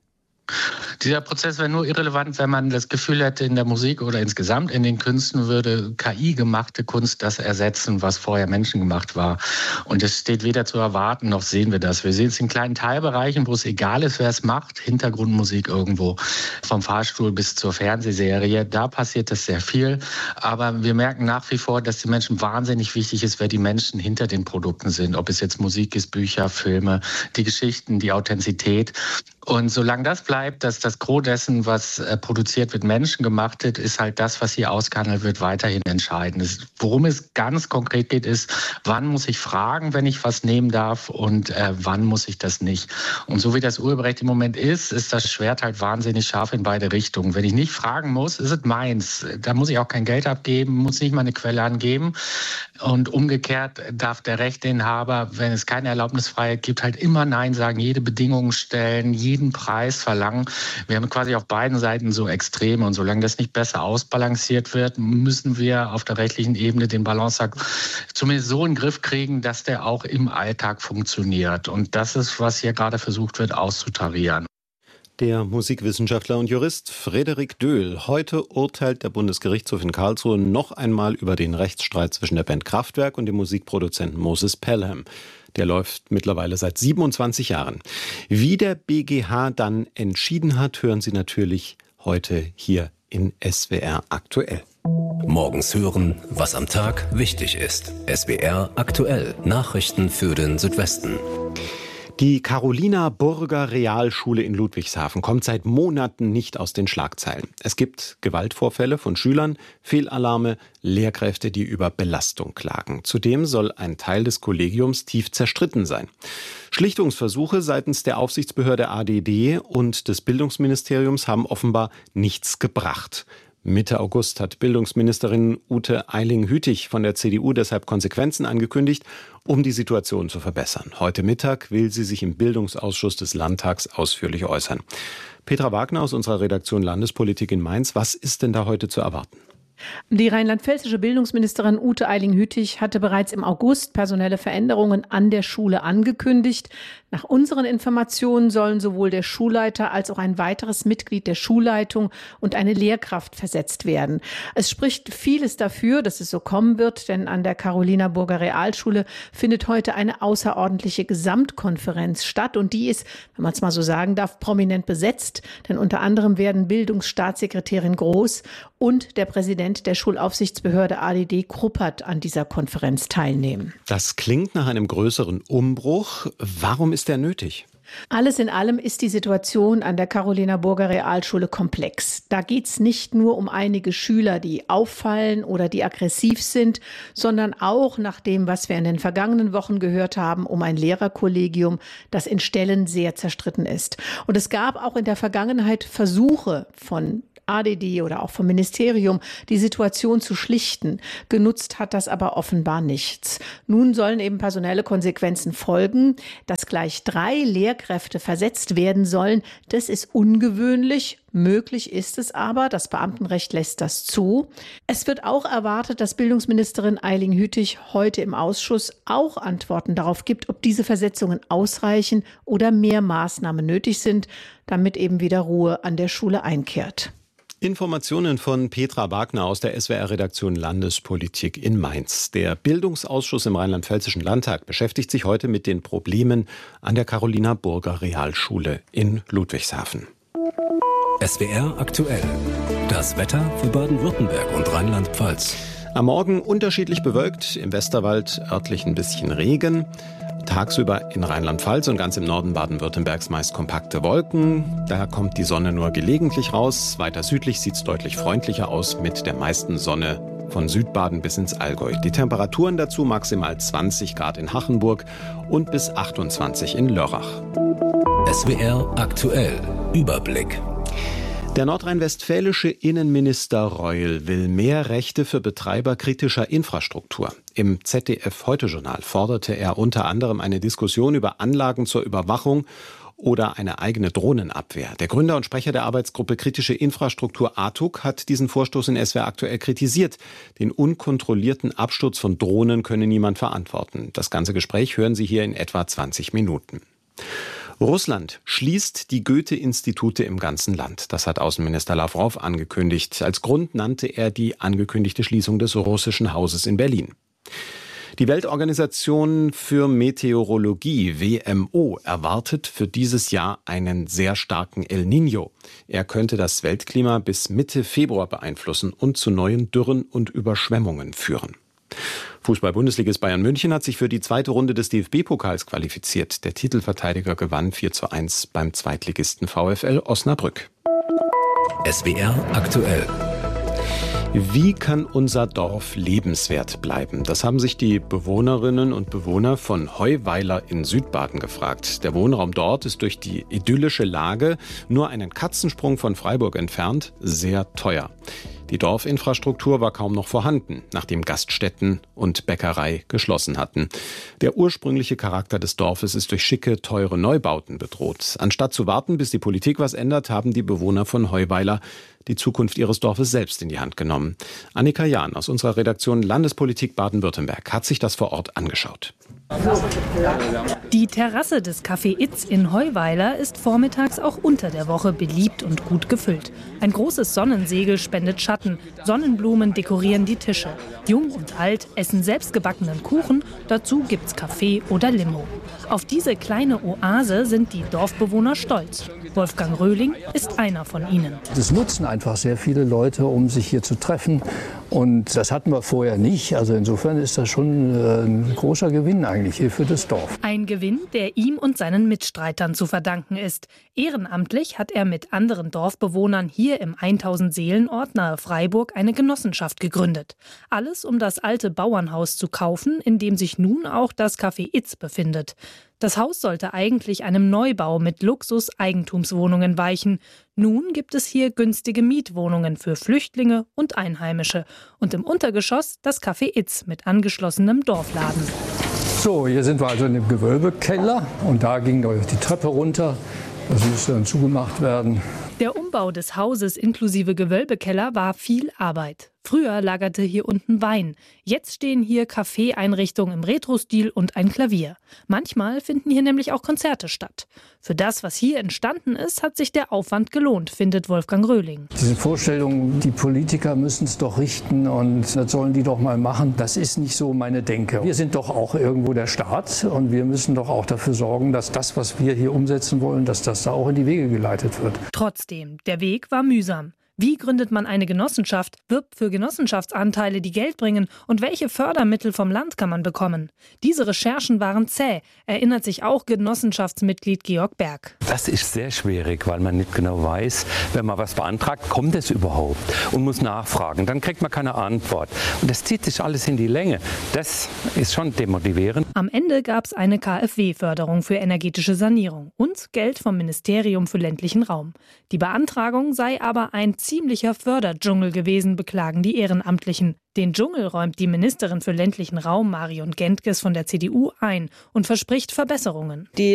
Dieser Prozess wäre nur irrelevant, wenn man das Gefühl hätte, in der Musik oder insgesamt in den Künsten würde KI-gemachte Kunst das ersetzen, was vorher menschengemacht war. Und es steht weder zu erwarten, noch sehen wir das. Wir sehen es in kleinen Teilbereichen, wo es egal ist, wer es macht. Hintergrundmusik irgendwo, vom Fahrstuhl bis zur Fernsehserie. Da passiert das sehr viel. Aber wir merken nach wie vor, dass den Menschen wahnsinnig wichtig ist, wer die Menschen hinter den Produkten sind. Ob es jetzt Musik ist, Bücher, Filme, die Geschichten, die Authentizität. Und solange das bleibt, dass das Gros dessen, was produziert wird, menschengemacht wird, ist halt das, was hier ausgehandelt wird, weiterhin entscheidend. Worum es ganz konkret geht, ist, wann muss ich fragen, wenn ich was nehmen darf und wann muss ich das nicht. Und so wie das Urheberrecht im Moment ist das Schwert halt wahnsinnig scharf in beide Richtungen. Wenn ich nicht fragen muss, ist es meins. Da muss ich auch kein Geld abgeben, muss nicht mal eine Quelle angeben. Und umgekehrt darf der Rechteinhaber, wenn es keine Erlaubnisfreiheit gibt, halt immer Nein sagen, jede Bedingung stellen, jeden Preis verlangen. Wir haben quasi auf beiden Seiten so Extreme und solange das nicht besser ausbalanciert wird, müssen wir auf der rechtlichen Ebene den Balanceakt zumindest so in den Griff kriegen, dass der auch im Alltag funktioniert. Und das ist, was hier gerade versucht wird auszutarieren. Der Musikwissenschaftler und Jurist Frederik Döhl. Heute urteilt der Bundesgerichtshof in Karlsruhe noch einmal über den Rechtsstreit zwischen der Band Kraftwerk und dem Musikproduzenten Moses Pelham. Der läuft mittlerweile seit 27 Jahren. Wie der BGH dann entschieden hat, hören Sie natürlich heute hier in SWR aktuell. Morgens hören, was am Tag wichtig ist. SWR aktuell. Nachrichten für den Südwesten. Die Carolina Burger Realschule in Ludwigshafen kommt seit Monaten nicht aus den Schlagzeilen. Es gibt Gewaltvorfälle von Schülern, Fehlalarme, Lehrkräfte, die über Belastung klagen. Zudem soll ein Teil des Kollegiums tief zerstritten sein. Schlichtungsversuche seitens der Aufsichtsbehörde ADD und des Bildungsministeriums haben offenbar nichts gebracht. Mitte August hat Bildungsministerin Ute Eiling-Hütig von der CDU deshalb Konsequenzen angekündigt, um die Situation zu verbessern. Heute Mittag will sie sich im Bildungsausschuss des Landtags ausführlich äußern. Petra Wagner aus unserer Redaktion Landespolitik in Mainz. Was ist denn da heute zu erwarten? Die rheinland-pfälzische Bildungsministerin Ute Eiling-Hütig hatte bereits im August personelle Veränderungen an der Schule angekündigt. Nach unseren Informationen sollen sowohl der Schulleiter als auch ein weiteres Mitglied der Schulleitung und eine Lehrkraft versetzt werden. Es spricht vieles dafür, dass es so kommen wird, denn an der Carolina Burger Realschule findet heute eine außerordentliche Gesamtkonferenz statt und die ist, wenn man es mal so sagen darf, prominent besetzt, denn unter anderem werden Bildungsstaatssekretärin Groß und der Präsident der Schulaufsichtsbehörde ADD Kruppert an dieser Konferenz teilnehmen. Das klingt nach einem größeren Umbruch. Warum ist der nötig? Alles in allem ist die Situation an der Carolina Burger Realschule komplex. Da geht es nicht nur um einige Schüler, die auffallen oder die aggressiv sind, sondern auch nach dem, was wir in den vergangenen Wochen gehört haben, um ein Lehrerkollegium, das in Stellen sehr zerstritten ist. Und es gab auch in der Vergangenheit Versuche von ADD oder auch vom Ministerium, die Situation zu schlichten. Genutzt hat das aber offenbar nichts. Nun sollen eben personelle Konsequenzen folgen. Dass gleich 3 Lehrkräfte versetzt werden sollen, das ist ungewöhnlich. Möglich ist es aber, das Beamtenrecht lässt das zu. Es wird auch erwartet, dass Bildungsministerin Eiling-Hütig heute im Ausschuss auch Antworten darauf gibt, ob diese Versetzungen ausreichen oder mehr Maßnahmen nötig sind, damit eben wieder Ruhe an der Schule einkehrt. Informationen von Petra Wagner aus der SWR-Redaktion Landespolitik in Mainz. Der Bildungsausschuss im Rheinland-Pfälzischen Landtag beschäftigt sich heute mit den Problemen an der Carolina Burger Realschule in Ludwigshafen. SWR aktuell. Das Wetter für Baden-Württemberg und Rheinland-Pfalz. Am Morgen unterschiedlich bewölkt, im Westerwald örtlich ein bisschen Regen. Tagsüber in Rheinland-Pfalz und ganz im Norden Baden-Württembergs meist kompakte Wolken. Da kommt die Sonne nur gelegentlich raus. Weiter südlich sieht es deutlich freundlicher aus mit der meisten Sonne von Südbaden bis ins Allgäu. Die Temperaturen dazu maximal 20 Grad in Hachenburg und bis 28 in Lörrach. SWR aktuell. Überblick. Der nordrhein-westfälische Innenminister Reul will mehr Rechte für Betreiber kritischer Infrastruktur. Im ZDF-Heute-Journal forderte er unter anderem eine Diskussion über Anlagen zur Überwachung oder eine eigene Drohnenabwehr. Der Gründer und Sprecher der Arbeitsgruppe Kritische Infrastruktur ATUK hat diesen Vorstoß in SWR aktuell kritisiert. Den unkontrollierten Absturz von Drohnen könne niemand verantworten. Das ganze Gespräch hören Sie hier in etwa 20 Minuten. Russland schließt die Goethe-Institute im ganzen Land. Das hat Außenminister Lawrow angekündigt. Als Grund nannte er die angekündigte Schließung des Russischen Hauses in Berlin. Die Weltorganisation für Meteorologie, WMO, erwartet für dieses Jahr einen sehr starken El Niño. Er könnte das Weltklima bis Mitte Februar beeinflussen und zu neuen Dürren und Überschwemmungen führen. Fußball-Bundesligist Bayern München hat sich für die zweite Runde des DFB-Pokals qualifiziert. Der Titelverteidiger gewann 4:1 beim Zweitligisten VfL Osnabrück. SWR aktuell. Wie kann unser Dorf lebenswert bleiben? Das haben sich die Bewohnerinnen und Bewohner von Heuweiler in Südbaden gefragt. Der Wohnraum dort ist durch die idyllische Lage nur einen Katzensprung von Freiburg entfernt sehr teuer. Die Dorfinfrastruktur war kaum noch vorhanden, nachdem Gaststätten und Bäckerei geschlossen hatten. Der ursprüngliche Charakter des Dorfes ist durch schicke, teure Neubauten bedroht. Anstatt zu warten, bis die Politik was ändert, haben die Bewohner von Heuweiler die Zukunft ihres Dorfes selbst in die Hand genommen. Annika Jahn aus unserer Redaktion Landespolitik Baden-Württemberg hat sich das vor Ort angeschaut. Die Terrasse des Café Itz in Heuweiler ist vormittags auch unter der Woche beliebt und gut gefüllt. Ein großes Sonnensegel spendet Schatten, Sonnenblumen dekorieren die Tische. Jung und alt essen selbstgebackenen Kuchen, dazu gibt's Kaffee oder Limo. Auf diese kleine Oase sind die Dorfbewohner stolz. Wolfgang Röhling ist einer von ihnen. Das nutzen einfach sehr viele Leute, um sich hier zu treffen. Und das hatten wir vorher nicht. Also insofern ist das schon ein großer Gewinn eigentlich hier für das Dorf. Ein Gewinn, der ihm und seinen Mitstreitern zu verdanken ist. Ehrenamtlich hat er mit anderen Dorfbewohnern hier im 1000-Seelen-Ort nahe Freiburg eine Genossenschaft gegründet. Alles, um das alte Bauernhaus zu kaufen, in dem sich nun auch das Café Itz befindet. Das Haus sollte eigentlich einem Neubau mit Luxus-Eigentumswohnungen weichen. Nun gibt es hier günstige Mietwohnungen für Flüchtlinge und Einheimische. Und im Untergeschoss das Café Itz mit angeschlossenem Dorfladen. So, hier sind wir also in dem Gewölbekeller und da ging die Treppe runter. Das musste dann zugemacht werden. Der Umbau des Hauses inklusive Gewölbekeller war viel Arbeit. Früher lagerte hier unten Wein. Jetzt stehen hier Café-Einrichtungen im Retro-Stil und ein Klavier. Manchmal finden hier nämlich auch Konzerte statt. Für das, was hier entstanden ist, hat sich der Aufwand gelohnt, findet Wolfgang Röhling. Diese Vorstellung, die Politiker müssen es doch richten und das sollen die doch mal machen, das ist nicht so meine Denke. Wir sind doch auch irgendwo der Staat und wir müssen doch auch dafür sorgen, dass das, was wir hier umsetzen wollen, dass das da auch in die Wege geleitet wird. Trotzdem, der Weg war mühsam. Wie gründet man eine Genossenschaft, wirbt für Genossenschaftsanteile, die Geld bringen und welche Fördermittel vom Land kann man bekommen? Diese Recherchen waren zäh, erinnert sich auch Genossenschaftsmitglied Georg Berg. Das ist sehr schwierig, weil man nicht genau weiß, wenn man was beantragt, kommt es überhaupt und muss nachfragen. Dann kriegt man keine Antwort. Und das zieht sich alles in die Länge. Das ist schon demotivierend. Am Ende gab es eine KfW-Förderung für energetische Sanierung und Geld vom Ministerium für ländlichen Raum. Die Beantragung sei aber ein ziemlicher Förderdschungel gewesen, beklagen die Ehrenamtlichen. Den Dschungel räumt die Ministerin für ländlichen Raum Marion Gentges von der CDU ein und verspricht Verbesserungen. Die